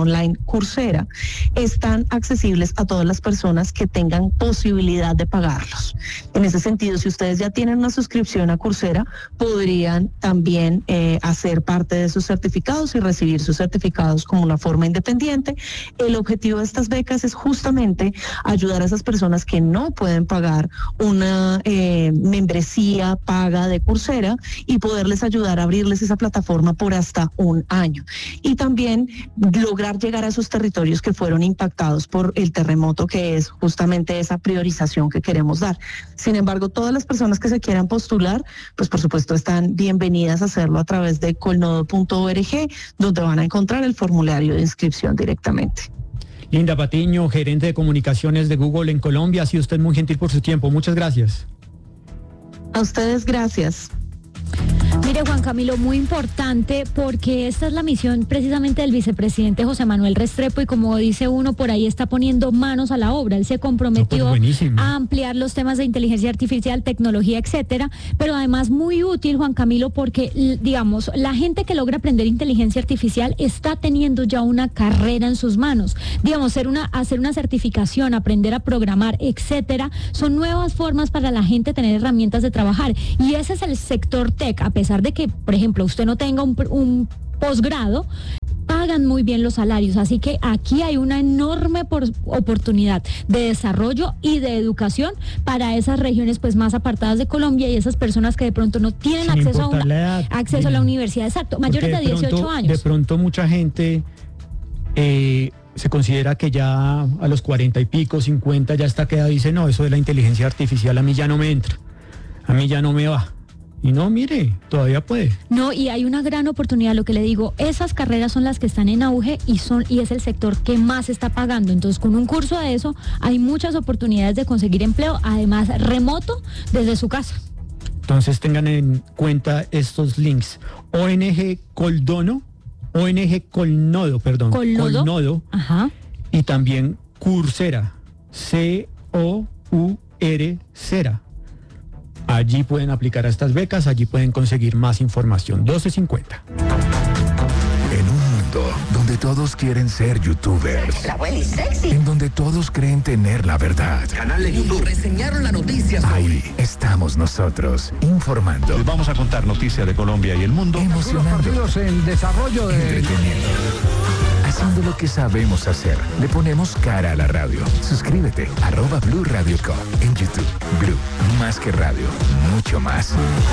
Coursera están accesibles a todas las personas que tengan posibilidad de pagarlos. En ese sentido, si ustedes ya tienen una suscripción a Coursera, podrían también eh, hacer parte de sus certificados y recibir sus certificados como una forma independiente. El objetivo de estas becas es justamente ayudar a esas personas que no pueden pagar una eh, membresía paga de Coursera y poderles ayudar a abrirles esa plataforma por hasta un año. Y también lograr llegar a esos territorios que fueron impactados por el terremoto, que es justamente esa priorización que queremos dar. Sin embargo, todas las personas que se quieran postular, pues por supuesto están bienvenidas a hacerlo a través de colnodo punto org, donde van a encontrar el formulario de inscripción directamente. Linda Patiño, gerente de comunicaciones de Google en Colombia, ha sido usted muy gentil por su tiempo. Muchas gracias. A ustedes, gracias. Mire, Juan Camilo, muy importante porque esta es la misión precisamente del vicepresidente José Manuel Restrepo y como dice uno, por ahí está poniendo manos a la obra. Él se comprometió no, pues a ampliar los temas de inteligencia artificial, tecnología, etcétera, pero además muy útil, Juan Camilo, porque, digamos, la gente que logra aprender inteligencia artificial está teniendo ya una carrera en sus manos. Digamos, hacer una, hacer una certificación, aprender a programar, etcétera, son nuevas formas para la gente tener herramientas de trabajar y ese es el sector tech, a pesar de que, por ejemplo, usted no tenga un, un posgrado, pagan muy bien los salarios, así que aquí hay una enorme por, oportunidad de desarrollo y de educación para esas regiones pues más apartadas de Colombia y esas personas que de pronto no tienen Sin acceso a una, la edad, acceso a la universidad, exacto, mayores de, de dieciocho pronto, años. De pronto mucha gente eh, se considera que ya a los cuarenta y pico, cincuenta ya está quedada y dice, no, eso de la inteligencia artificial a mí ya no me entra, a mí ya no me va. Y no, mire, todavía puede. No, y hay una gran oportunidad, lo que le digo, esas carreras son las que están en auge y son y es el sector que más está pagando. Entonces, con un curso de eso, hay muchas oportunidades de conseguir empleo, además remoto, desde su casa. Entonces, tengan en cuenta estos links. O N G Coldono, O N G Colnodo, perdón. Colnodo. Colnodo. Ajá. Y también Coursera, C O U R Cera. Allí pueden aplicar a estas becas, allí pueden conseguir más información. doce cincuenta. En un mundo donde todos quieren ser youtubers. La abuela es sexy. En donde todos creen tener la verdad. Canal de YouTube. Reseñaron la noticia. Sobre... Ahí estamos nosotros, informando. Les vamos a contar noticias de Colombia y el mundo. Emocionando. Los partidos en desarrollo de... Entreteniendo. Haciendo lo que sabemos hacer. Le ponemos cara a la radio. Suscríbete, arroba Blue Radio Co. En YouTube. Blue, más que radio, mucho más.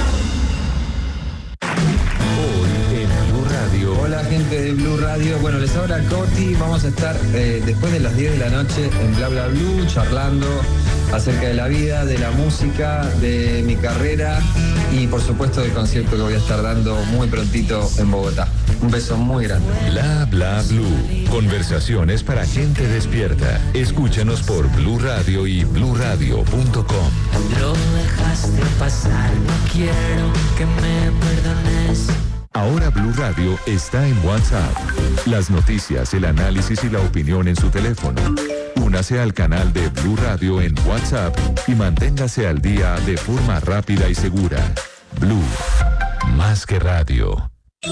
Hoy en Blue Radio. Hola gente de Blue Radio. Bueno, les habla Coti. Vamos a estar eh, después de las diez de la noche en Bla Bla Blue charlando acerca de la vida, de la música, de mi carrera y por supuesto del concierto que voy a estar dando muy prontito en Bogotá. Un beso muy grande. Bla Bla Blue. Conversaciones para gente despierta. Escúchanos por Blue Radio y blue radio punto com. Lo dejaste pasar, no quiero que me perdones. Ahora Blue Radio está en WhatsApp. Las noticias, el análisis y la opinión en su teléfono. Únase al canal de Blue Radio en WhatsApp y manténgase al día de forma rápida y segura. Blue, más que radio.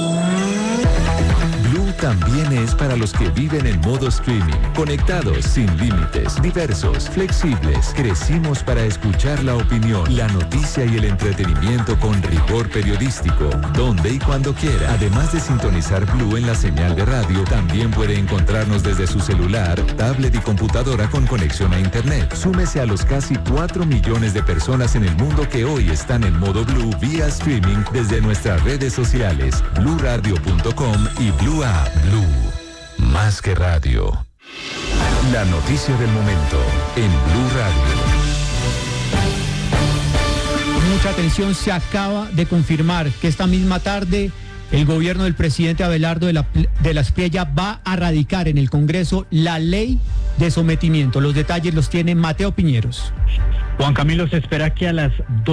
Blue también es para los que viven en modo streaming, conectados, sin límites, diversos, flexibles. Crecimos para escuchar la opinión, la noticia y el entretenimiento con rigor periodístico, donde y cuando quiera. Además de sintonizar Blue en la señal de radio, también puede encontrarnos desde su celular, tablet y computadora con conexión a internet. Súmese a los casi cuatro millones de personas en el mundo que hoy están en modo Blue vía streaming desde nuestras redes sociales, blue radio punto com y Blue App. Blue, más que radio. La noticia del momento en Blue Radio. Mucha atención, se acaba de confirmar que esta misma tarde el gobierno del presidente Abelardo de la, de la Espriella va a radicar en el Congreso la ley de sometimiento. Los detalles los tiene Mateo Piñeros. Juan Camilo, se espera que a las dos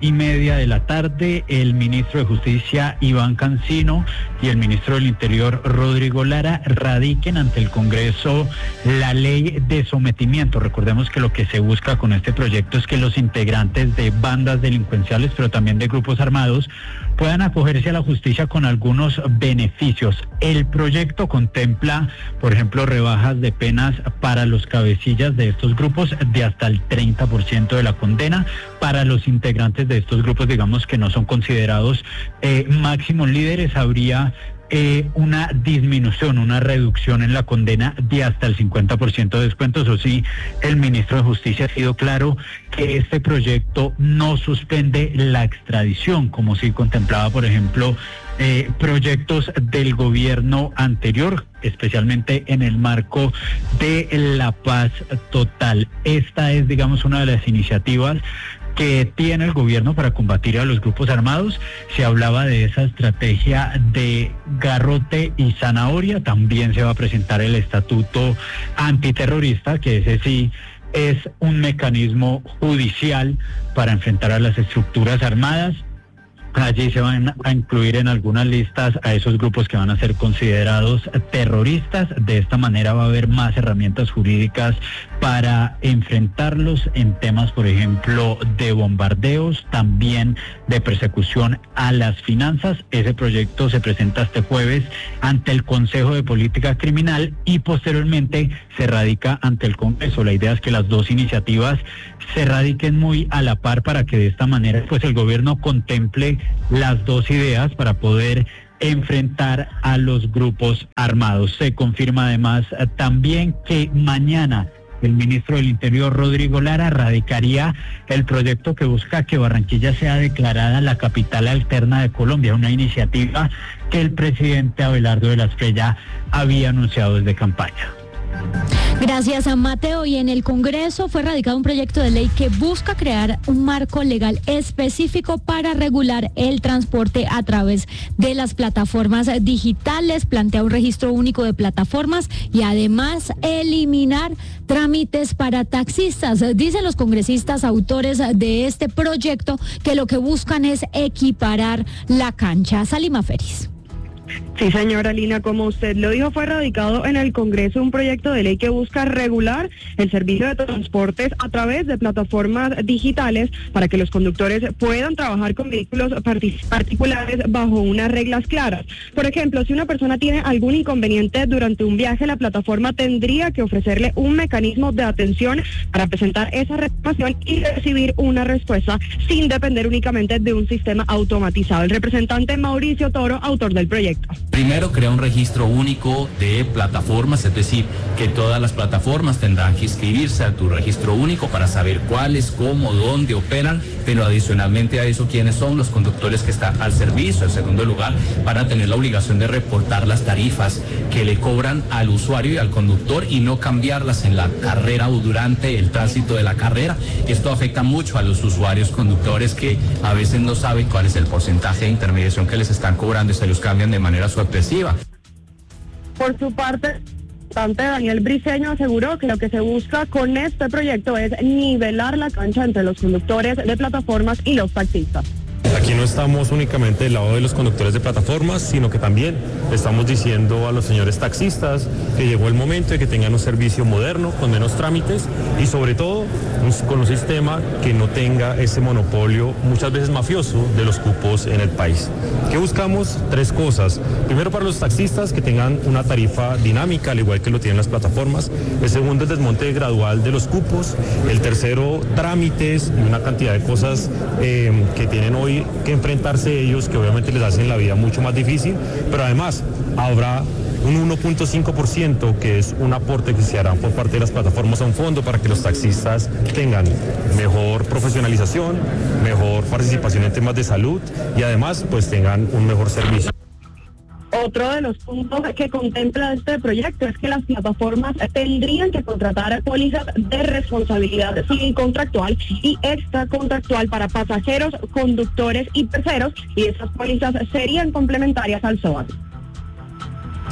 y media de la tarde, el ministro de Justicia, Iván Cancino, y el ministro del Interior, Rodrigo Lara, radiquen ante el Congreso la ley de sometimiento. Recordemos que lo que se busca con este proyecto es que los integrantes de bandas delincuenciales, pero también de grupos armados, puedan acogerse a la justicia con algunos beneficios. El proyecto contempla, por ejemplo, rebajas de penas para los cabecillas de estos grupos de hasta el treinta por ciento de la condena. Para los integrantes de estos grupos, digamos que no son considerados eh, máximos líderes, habría Eh, una disminución, una reducción en la condena de hasta el cincuenta por ciento de descuento. Eso sí, el ministro de Justicia ha sido claro que este proyecto no suspende la extradición, como sí contemplaba, por ejemplo, eh, proyectos del gobierno anterior, especialmente en el marco de la paz total. Esta es, digamos, una de las iniciativas que tiene el gobierno para combatir a los grupos armados. Se hablaba de esa estrategia de garrote y zanahoria. También se va a presentar el estatuto antiterrorista, que ese sí es un mecanismo judicial para enfrentar a las estructuras armadas. Allí se van a incluir en algunas listas a esos grupos que van a ser considerados terroristas. De esta manera va a haber más herramientas jurídicas para enfrentarlos en temas, por ejemplo, de bombardeos, también de persecución a las finanzas. Ese proyecto se presenta este jueves ante el Consejo de Política Criminal y posteriormente se radica ante el Congreso. La idea es que las dos iniciativas se radiquen muy a la par para que de esta manera pues el gobierno contemple las dos ideas para poder enfrentar a los grupos armados. Se confirma además eh, también que mañana el ministro del Interior, Rodrigo Lara, radicaría el proyecto que busca que Barranquilla sea declarada la capital alterna de Colombia, una iniciativa que el presidente Abelardo de la Espriella había anunciado desde campaña. Gracias a Mateo. Y en el Congreso fue radicado un proyecto de ley que busca crear un marco legal específico para regular el transporte a través de las plataformas digitales. Plantea un registro único de plataformas y además eliminar trámites para taxistas. Dicen los congresistas autores de este proyecto que lo que buscan es equiparar la cancha. Salima Feris. Sí, señora Lina, como usted lo dijo, fue radicado en el Congreso un proyecto de ley que busca regular el servicio de transportes a través de plataformas digitales para que los conductores puedan trabajar con vehículos particulares bajo unas reglas claras. Por ejemplo, si una persona tiene algún inconveniente durante un viaje, la plataforma tendría que ofrecerle un mecanismo de atención para presentar esa reclamación y recibir una respuesta sin depender únicamente de un sistema automatizado. El representante Mauricio Toro, autor del proyecto. Primero, crea un registro único de plataformas, es decir, que todas las plataformas tendrán que inscribirse a tu registro único para saber cuáles, cómo, dónde operan, pero adicionalmente a eso, quiénes son los conductores que están al servicio. En segundo lugar, van a tener la obligación de reportar las tarifas que le cobran al usuario y al conductor y no cambiarlas en la carrera o durante el tránsito de la carrera. Esto afecta mucho a los usuarios conductores que a veces no saben cuál es el porcentaje de intermediación que les están cobrando y se los cambian de manera sorpresiva. Por su parte, Daniel Briceño aseguró que lo que se busca con este proyecto es nivelar la cancha entre los conductores de plataformas y los taxistas. Aquí no estamos únicamente del lado de los conductores de plataformas, sino que también estamos diciendo a los señores taxistas que llegó el momento de que tengan un servicio moderno, con menos trámites y sobre todo con un sistema que no tenga ese monopolio muchas veces mafioso de los cupos en el país. ¿Qué buscamos? Tres cosas. Primero, para los taxistas, que tengan una tarifa dinámica, al igual que lo tienen las plataformas. El segundo, el desmonte gradual de los cupos. El tercero, trámites y una cantidad de cosas eh, que tienen hoy que enfrentarse ellos, que obviamente les hacen la vida mucho más difícil, pero además habrá un uno punto cinco por ciento que es un aporte que se hará por parte de las plataformas a un fondo para que los taxistas tengan mejor profesionalización, mejor participación en temas de salud y además pues tengan un mejor servicio. Otro de los puntos que contempla este proyecto es que las plataformas tendrían que contratar pólizas de responsabilidad civil contractual y extracontractual para pasajeros, conductores y terceros, y esas pólizas serían complementarias al S O A T.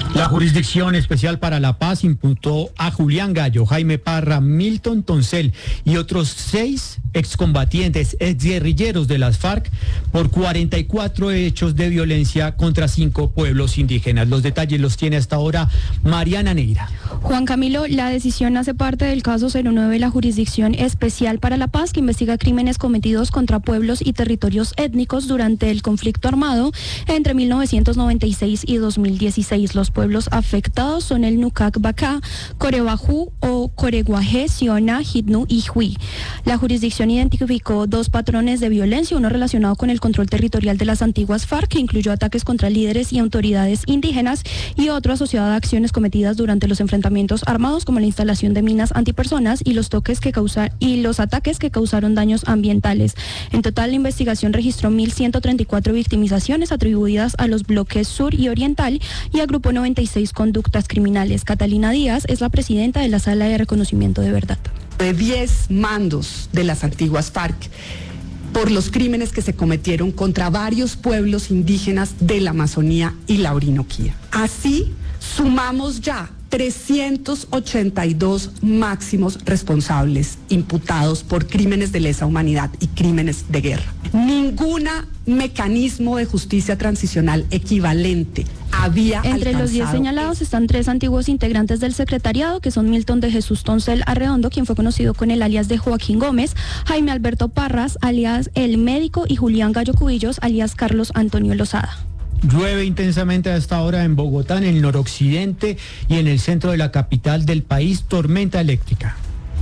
La Jurisdicción Especial para la Paz imputó a Julián Gallo, Jaime Parra, Milton Toncel y otros seis excombatientes, exguerrilleros de las FARC por cuarenta y cuatro hechos de violencia contra cinco pueblos indígenas. Los detalles los tiene hasta ahora Mariana Neira. Juan Camilo, la decisión hace parte del caso cero nueve de la Jurisdicción Especial para la Paz, que investiga crímenes cometidos contra pueblos y territorios étnicos durante el conflicto armado entre mil novecientos noventa y seis y dos mil dieciséis. Los pueblos afectados son el Nucac Bacá, Corebajú o Coreguajé, Siona, Jitnu y Hui. La jurisdicción identificó dos patrones de violencia, uno relacionado con el control territorial de las antiguas FARC, que incluyó ataques contra líderes y autoridades indígenas, y otro asociado a acciones cometidas durante los enfrentamientos armados, como la instalación de minas antipersonas y los toques que causa, y los ataques que causaron daños ambientales. En total, la investigación registró mil ciento treinta y cuatro victimizaciones atribuidas a los bloques sur y oriental y agrupó noventa y seis conductas criminales. Catalina Díaz es la presidenta de la Sala de Reconocimiento de Verdad. De diez mandos de las antiguas FARC por los crímenes que se cometieron contra varios pueblos indígenas de la Amazonía y la Orinoquía. Así, sumamos ya trescientos ochenta y dos máximos responsables imputados por crímenes de lesa humanidad y crímenes de guerra. Ningún mecanismo de justicia transicional equivalente había Entre alcanzado. los diez señalados están tres antiguos integrantes del secretariado, que son Milton de Jesús Toncel Arredondo, quien fue conocido con el alias de Joaquín Gómez, Jaime Alberto Parras, alias El Médico, y Julián Gallo Cubillos, alias Carlos Antonio Lozada. Llueve intensamente a esta hora en Bogotá, en el noroccidente y en el centro de la capital del país, tormenta eléctrica.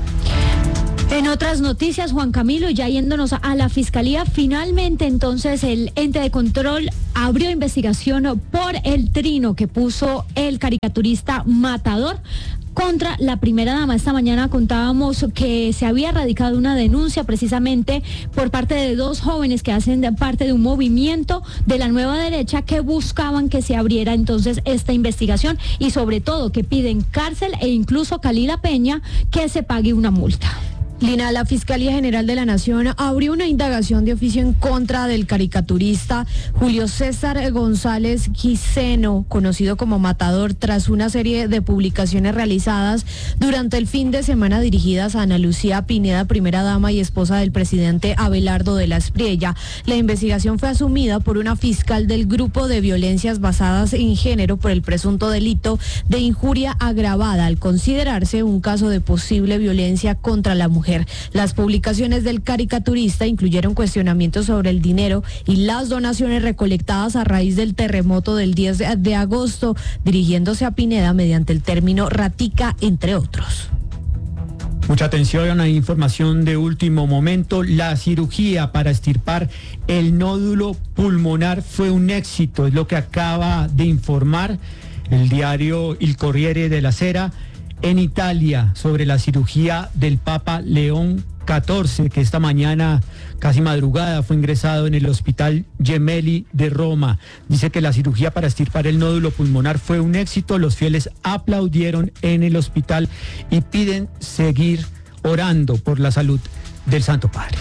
En otras noticias, Juan Camilo, ya yéndonos a la Fiscalía, finalmente entonces el ente de control abrió investigación por el trino que puso el caricaturista Matador contra la primera dama. Esta mañana contábamos que se había radicado una denuncia precisamente por parte de dos jóvenes que hacen parte de un movimiento de la nueva derecha que buscaban que se abriera entonces esta investigación y sobre todo que piden cárcel e incluso Kalila Peña que se pague una multa. Lina, la Fiscalía General de la Nación abrió una indagación de oficio en contra del caricaturista Julio César González Quiseno, conocido como Matador, tras una serie de publicaciones realizadas durante el fin de semana dirigidas a Ana Lucía Pineda, primera dama y esposa del presidente Abelardo de la Espriella. La investigación fue asumida por una fiscal del Grupo de Violencias Basadas en Género por el presunto delito de injuria agravada, al considerarse un caso de posible violencia contra la mujer. Las publicaciones del caricaturista incluyeron cuestionamientos sobre el dinero y las donaciones recolectadas a raíz del terremoto del diez de agosto, dirigiéndose a Pineda mediante el término ratica, entre otros. Mucha atención, hay información de último momento. La cirugía para extirpar el nódulo pulmonar fue un éxito, es lo que acaba de informar el diario Il Corriere della Sera en Italia sobre la cirugía del Papa León catorce, que esta mañana, casi madrugada, fue ingresado en el Hospital Gemelli de Roma. Dice que la cirugía para extirpar el nódulo pulmonar fue un éxito. Los fieles aplaudieron en el hospital y piden seguir orando por la salud del Santo Padre.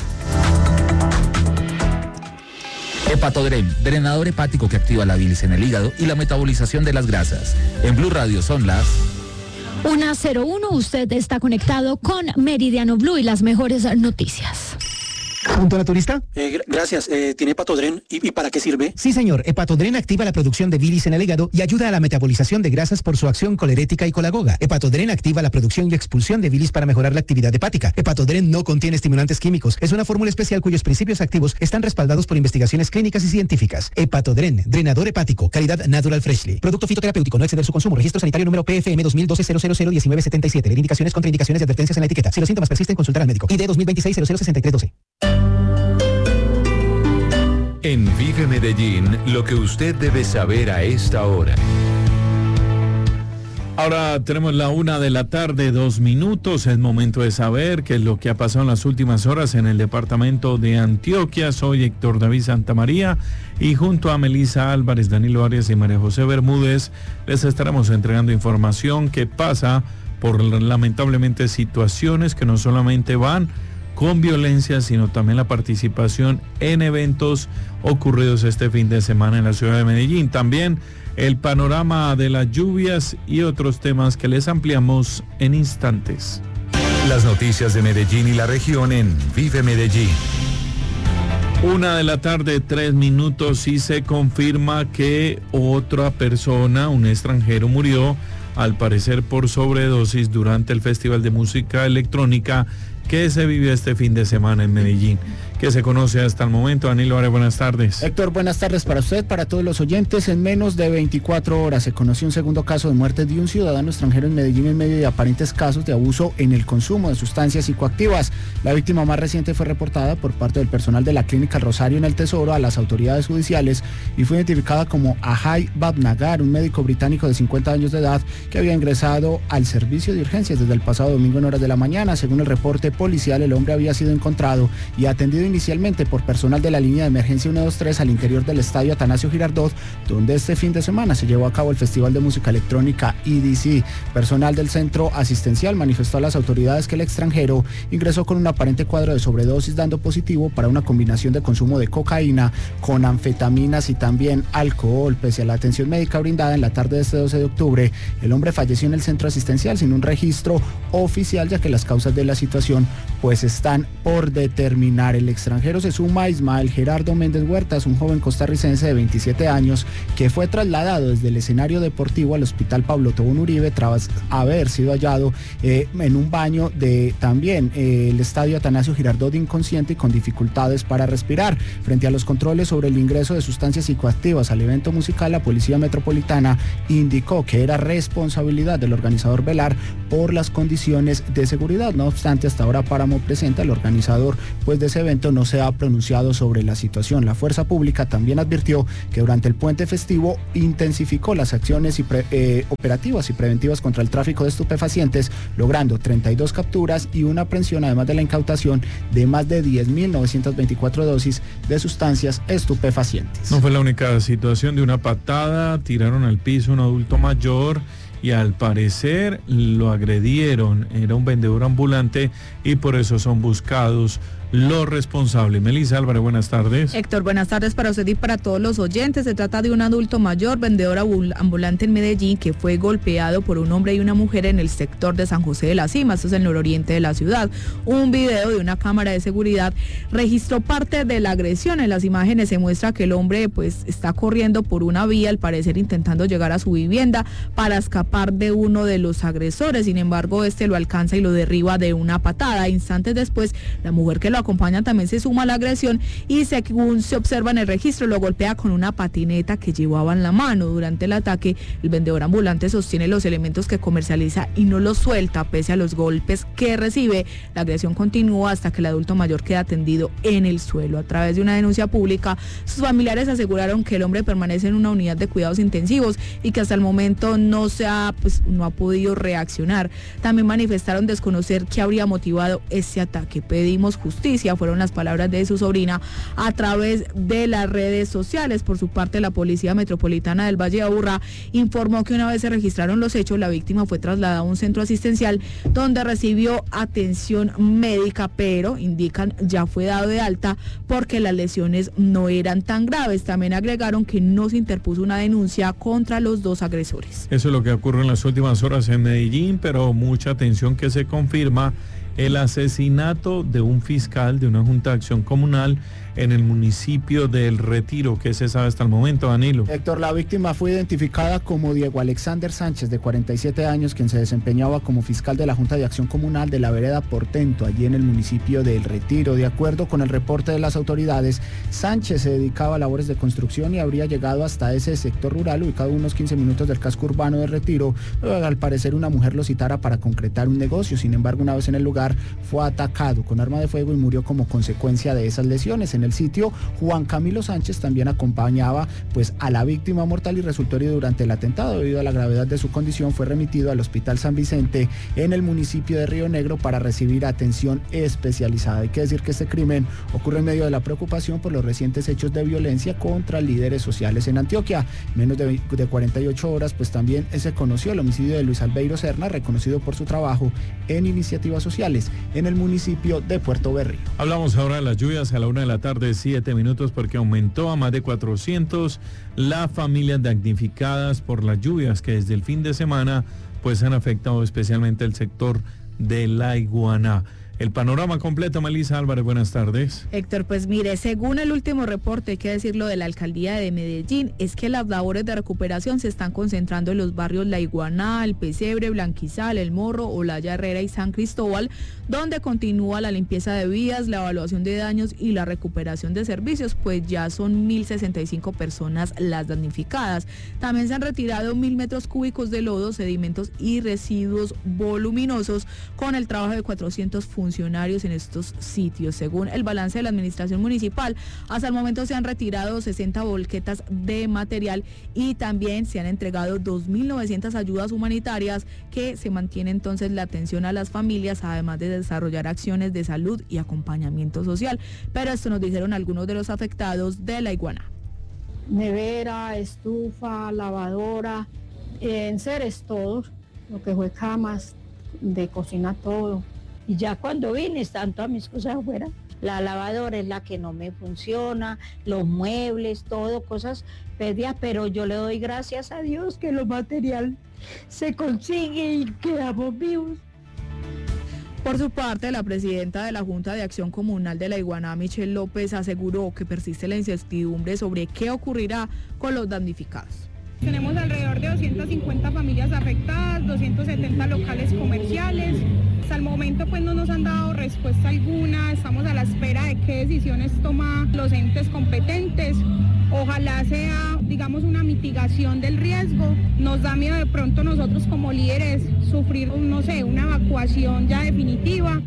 Hepatodren, drenador hepático que activa la bilis en el hígado y la metabolización de las grasas. En Blue Radio son las una cero uno, usted está conectado con Meridiano Blue y las mejores noticias. ¿Punto naturista? Eh, gracias. Eh, ¿Tiene Hepatodren? ¿Y, ¿Y para qué sirve? Sí, señor. Hepatodren activa la producción de bilis en el hígado y ayuda a la metabolización de grasas por su acción colerética y colagoga. Hepatodren activa la producción y expulsión de bilis para mejorar la actividad hepática. Hepatodren no contiene estimulantes químicos. Es una fórmula especial cuyos principios activos están respaldados por investigaciones clínicas y científicas. Hepatodren, drenador hepático, calidad Natural Freshly. Producto fitoterapéutico, no exceder su consumo. Registro sanitario número P F M dos mil doce cero cero cero diecinueve setenta y siete. Leer indicaciones, contraindicaciones y advertencias en la etiqueta. Si los síntomas persisten, consultar al médico. I D dos mil veintiséis cero cero sesenta y tres doce. En Vive Medellín, lo que usted debe saber a esta hora. Ahora tenemos la una de la tarde, dos minutos. Es momento de saber qué es lo que ha pasado en las últimas horas en el departamento de Antioquia. Soy Héctor David Santamaría y junto a Melisa Álvarez, Danilo Arias y María José Bermúdez les estaremos entregando información que pasa por lamentablemente situaciones que no solamente van con violencia, sino también la participación en eventos ocurridos este fin de semana en la ciudad de Medellín. También el panorama de las lluvias y otros temas que les ampliamos en instantes. Las noticias de Medellín y la región en Vive Medellín. Una de la tarde, tres minutos, y se confirma que otra persona, un extranjero, murió, al parecer por sobredosis, durante el Festival de Música Electrónica que se vivió este fin de semana en Medellín. ¿Qué se conoce hasta el momento? Danilo Are, buenas tardes. Héctor, buenas tardes para usted, para todos los oyentes. En menos de veinticuatro horas se conoció un segundo caso de muerte de un ciudadano extranjero en Medellín en medio de aparentes casos de abuso en el consumo de sustancias psicoactivas. La víctima más reciente fue reportada por parte del personal de la Clínica Rosario en el Tesoro a las autoridades judiciales y fue identificada como Ajay Babnagar, un médico británico de cincuenta años de edad que había ingresado al servicio de urgencias desde el pasado domingo en horas de la mañana. Según el reporte policial, el hombre había sido encontrado y atendido inicialmente por personal de la línea de emergencia ciento veintitrés al interior del estadio Atanasio Girardot, donde este fin de semana se llevó a cabo el Festival de Música Electrónica E D C. Personal del centro asistencial manifestó a las autoridades que el extranjero ingresó con un aparente cuadro de sobredosis, dando positivo para una combinación de consumo de cocaína con anfetaminas y también alcohol. Pese a la atención médica brindada en la tarde de este doce de octubre, el hombre falleció en el centro asistencial sin un registro oficial, ya que las causas de la situación pues están por determinar. El extranjero se suma a Ismael Gerardo Méndez Huertas, un joven costarricense de veintisiete años que fue trasladado desde el escenario deportivo al Hospital Pablo Tobón Uribe tras haber sido hallado eh, en un baño de también eh, el estadio Atanasio Girardot, inconsciente y con dificultades para respirar. Frente a los controles sobre el ingreso de sustancias psicoactivas al evento musical, la Policía Metropolitana indicó que era responsabilidad del organizador velar por las condiciones de seguridad. No obstante, hasta ahora Páramo presenta, el organizador pues de ese evento, no se ha pronunciado sobre la situación. La fuerza pública también advirtió que durante el puente festivo intensificó las acciones y pre, eh, operativas y preventivas contra el tráfico de estupefacientes, logrando treinta y dos capturas y una aprehensión, además de la incautación de más de diez mil novecientas veinticuatro dosis de sustancias estupefacientes. No fue la única situación de una patada, tiraron al piso un adulto mayor y al parecer lo agredieron. Era un vendedor ambulante y por eso son buscados los responsables. Melissa Álvarez, buenas tardes. Héctor, buenas tardes para usted y para todos los oyentes. Se trata de un adulto mayor, vendedor ambulante en Medellín, que fue golpeado por un hombre y una mujer en el sector de San José de la Cima, esto es el nororiente de la ciudad. Un video de una cámara de seguridad registró parte de la agresión. En las imágenes se muestra que el hombre pues está corriendo por una vía, al parecer intentando llegar a su vivienda para escapar de uno de los agresores. Sin embargo, este lo alcanza y lo derriba de una patada. Instantes después, la mujer que lo acompaña también se suma a la agresión y, según se observa en el registro, lo golpea con una patineta que llevaba en la mano. Durante el ataque, el vendedor ambulante sostiene los elementos que comercializa y no los suelta pese a los golpes que recibe. La agresión continúa hasta que el adulto mayor queda tendido en el suelo. A través de una denuncia pública, sus familiares aseguraron que el hombre permanece en una unidad de cuidados intensivos y que hasta el momento no se ha, pues, no ha podido reaccionar. También manifestaron desconocer qué habría motivado este ataque. Pedimos justicia, fueron las palabras de su sobrina a través de las redes sociales. Por su parte, la Policía Metropolitana del Valle de Aburrá informó que una vez se registraron los hechos, la víctima fue trasladada a un centro asistencial donde recibió atención médica, pero indican ya fue dado de alta porque las lesiones no eran tan graves. También agregaron que no se interpuso una denuncia contra los dos agresores. Eso es lo que ocurre en las últimas horas en Medellín, pero mucha atención que se confirma el asesinato de un fiscal de una Junta de Acción Comunal en el municipio del Retiro. ¿Qué se sabe hasta el momento, Danilo? Héctor, la víctima fue identificada como Diego Alexander Sánchez, de cuarenta y siete años, quien se desempeñaba como fiscal de la Junta de Acción Comunal de la vereda Portento, allí en el municipio del Retiro. De acuerdo con el reporte de las autoridades, Sánchez se dedicaba a labores de construcción y habría llegado hasta ese sector rural, ubicado a unos quince minutos del casco urbano del Retiro. Al parecer, una mujer lo citara para concretar un negocio. Sin embargo, una vez en el lugar, fue atacado con arma de fuego y murió como consecuencia de esas lesiones. En el sitio, Juan Camilo Sánchez también acompañaba pues a la víctima mortal y resultó herido durante el atentado. Debido a la gravedad de su condición, fue remitido al Hospital San Vicente en el municipio de Río Negro para recibir atención especializada. Hay que decir que este crimen ocurre en medio de la preocupación por los recientes hechos de violencia contra líderes sociales en Antioquia. Menos de, de cuarenta y ocho horas, pues también se conoció el homicidio de Luis Albeiro Serna, reconocido por su trabajo en iniciativas sociales Manizales, en el municipio de Puerto Berrío. Hablamos ahora de las lluvias a la una de la tarde, siete minutos, porque aumentó a más de cuatrocientos las familias damnificadas por las lluvias que desde el fin de semana pues han afectado especialmente el sector de La Iguaná. El panorama completo, Melissa Álvarez, buenas tardes. Héctor, pues mire, según el último reporte, hay que decirlo de la alcaldía de Medellín, es que las labores de recuperación se están concentrando en los barrios La Iguaná, El Pesebre, Blanquizal, El Morro, Olaya Herrera y San Cristóbal, donde continúa la limpieza de vías, la evaluación de daños y la recuperación de servicios, pues ya son mil sesenta y cinco personas las damnificadas. También se han retirado mil metros cúbicos de lodo, sedimentos y residuos voluminosos con el trabajo de cuatrocientos funcionarios funcionarios en estos sitios. Según el balance de la administración municipal, hasta el momento se han retirado sesenta volquetas de material y también se han entregado dos mil novecientas ayudas humanitarias que se mantiene entonces la atención a las familias, además de desarrollar acciones de salud y acompañamiento social. Pero esto nos dijeron algunos de los afectados de La Iguaná. Nevera, estufa, lavadora, eh, enseres todos, lo que fue camas, de cocina todo. Y ya cuando vine están todas mis cosas afuera. La lavadora es la que no me funciona, los muebles, todo, cosas perdidas, pero yo le doy gracias a Dios que lo material se consigue y quedamos vivos. Por su parte, la presidenta de la Junta de Acción Comunal de La Iguaná, Michelle López, aseguró que persiste la incertidumbre sobre qué ocurrirá con los damnificados. Tenemos alrededor de doscientas cincuenta familias afectadas, doscientos setenta locales comerciales. Hasta el momento pues no nos han dado respuesta alguna, estamos a la espera de qué decisiones toman los entes competentes. Ojalá sea, digamos, una mitigación del riesgo. Nos da miedo de pronto nosotros como líderes sufrir, no sé, una evacuación ya definitiva.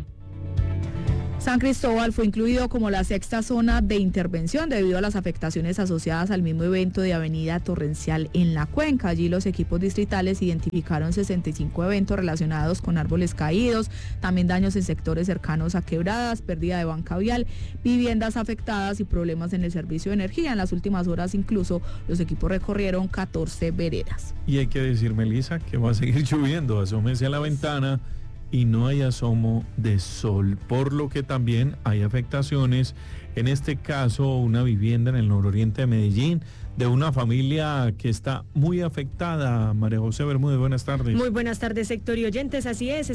San Cristóbal fue incluido como la sexta zona de intervención debido a las afectaciones asociadas al mismo evento de Avenida Torrencial en la cuenca. Allí los equipos distritales identificaron sesenta y cinco eventos relacionados con árboles caídos, también daños en sectores cercanos a quebradas, pérdida de banca vial, viviendas afectadas y problemas en el servicio de energía. En las últimas horas incluso los equipos recorrieron catorce veredas. Y hay que decir, Melissa, que va a seguir lloviendo, asómese a la ventana y no hay asomo de sol, por lo que también hay afectaciones, en este caso una vivienda en el nororiente de Medellín, de una familia que está muy afectada. María José Bermúdez, buenas tardes. Muy buenas tardes, Héctor y oyentes, así es.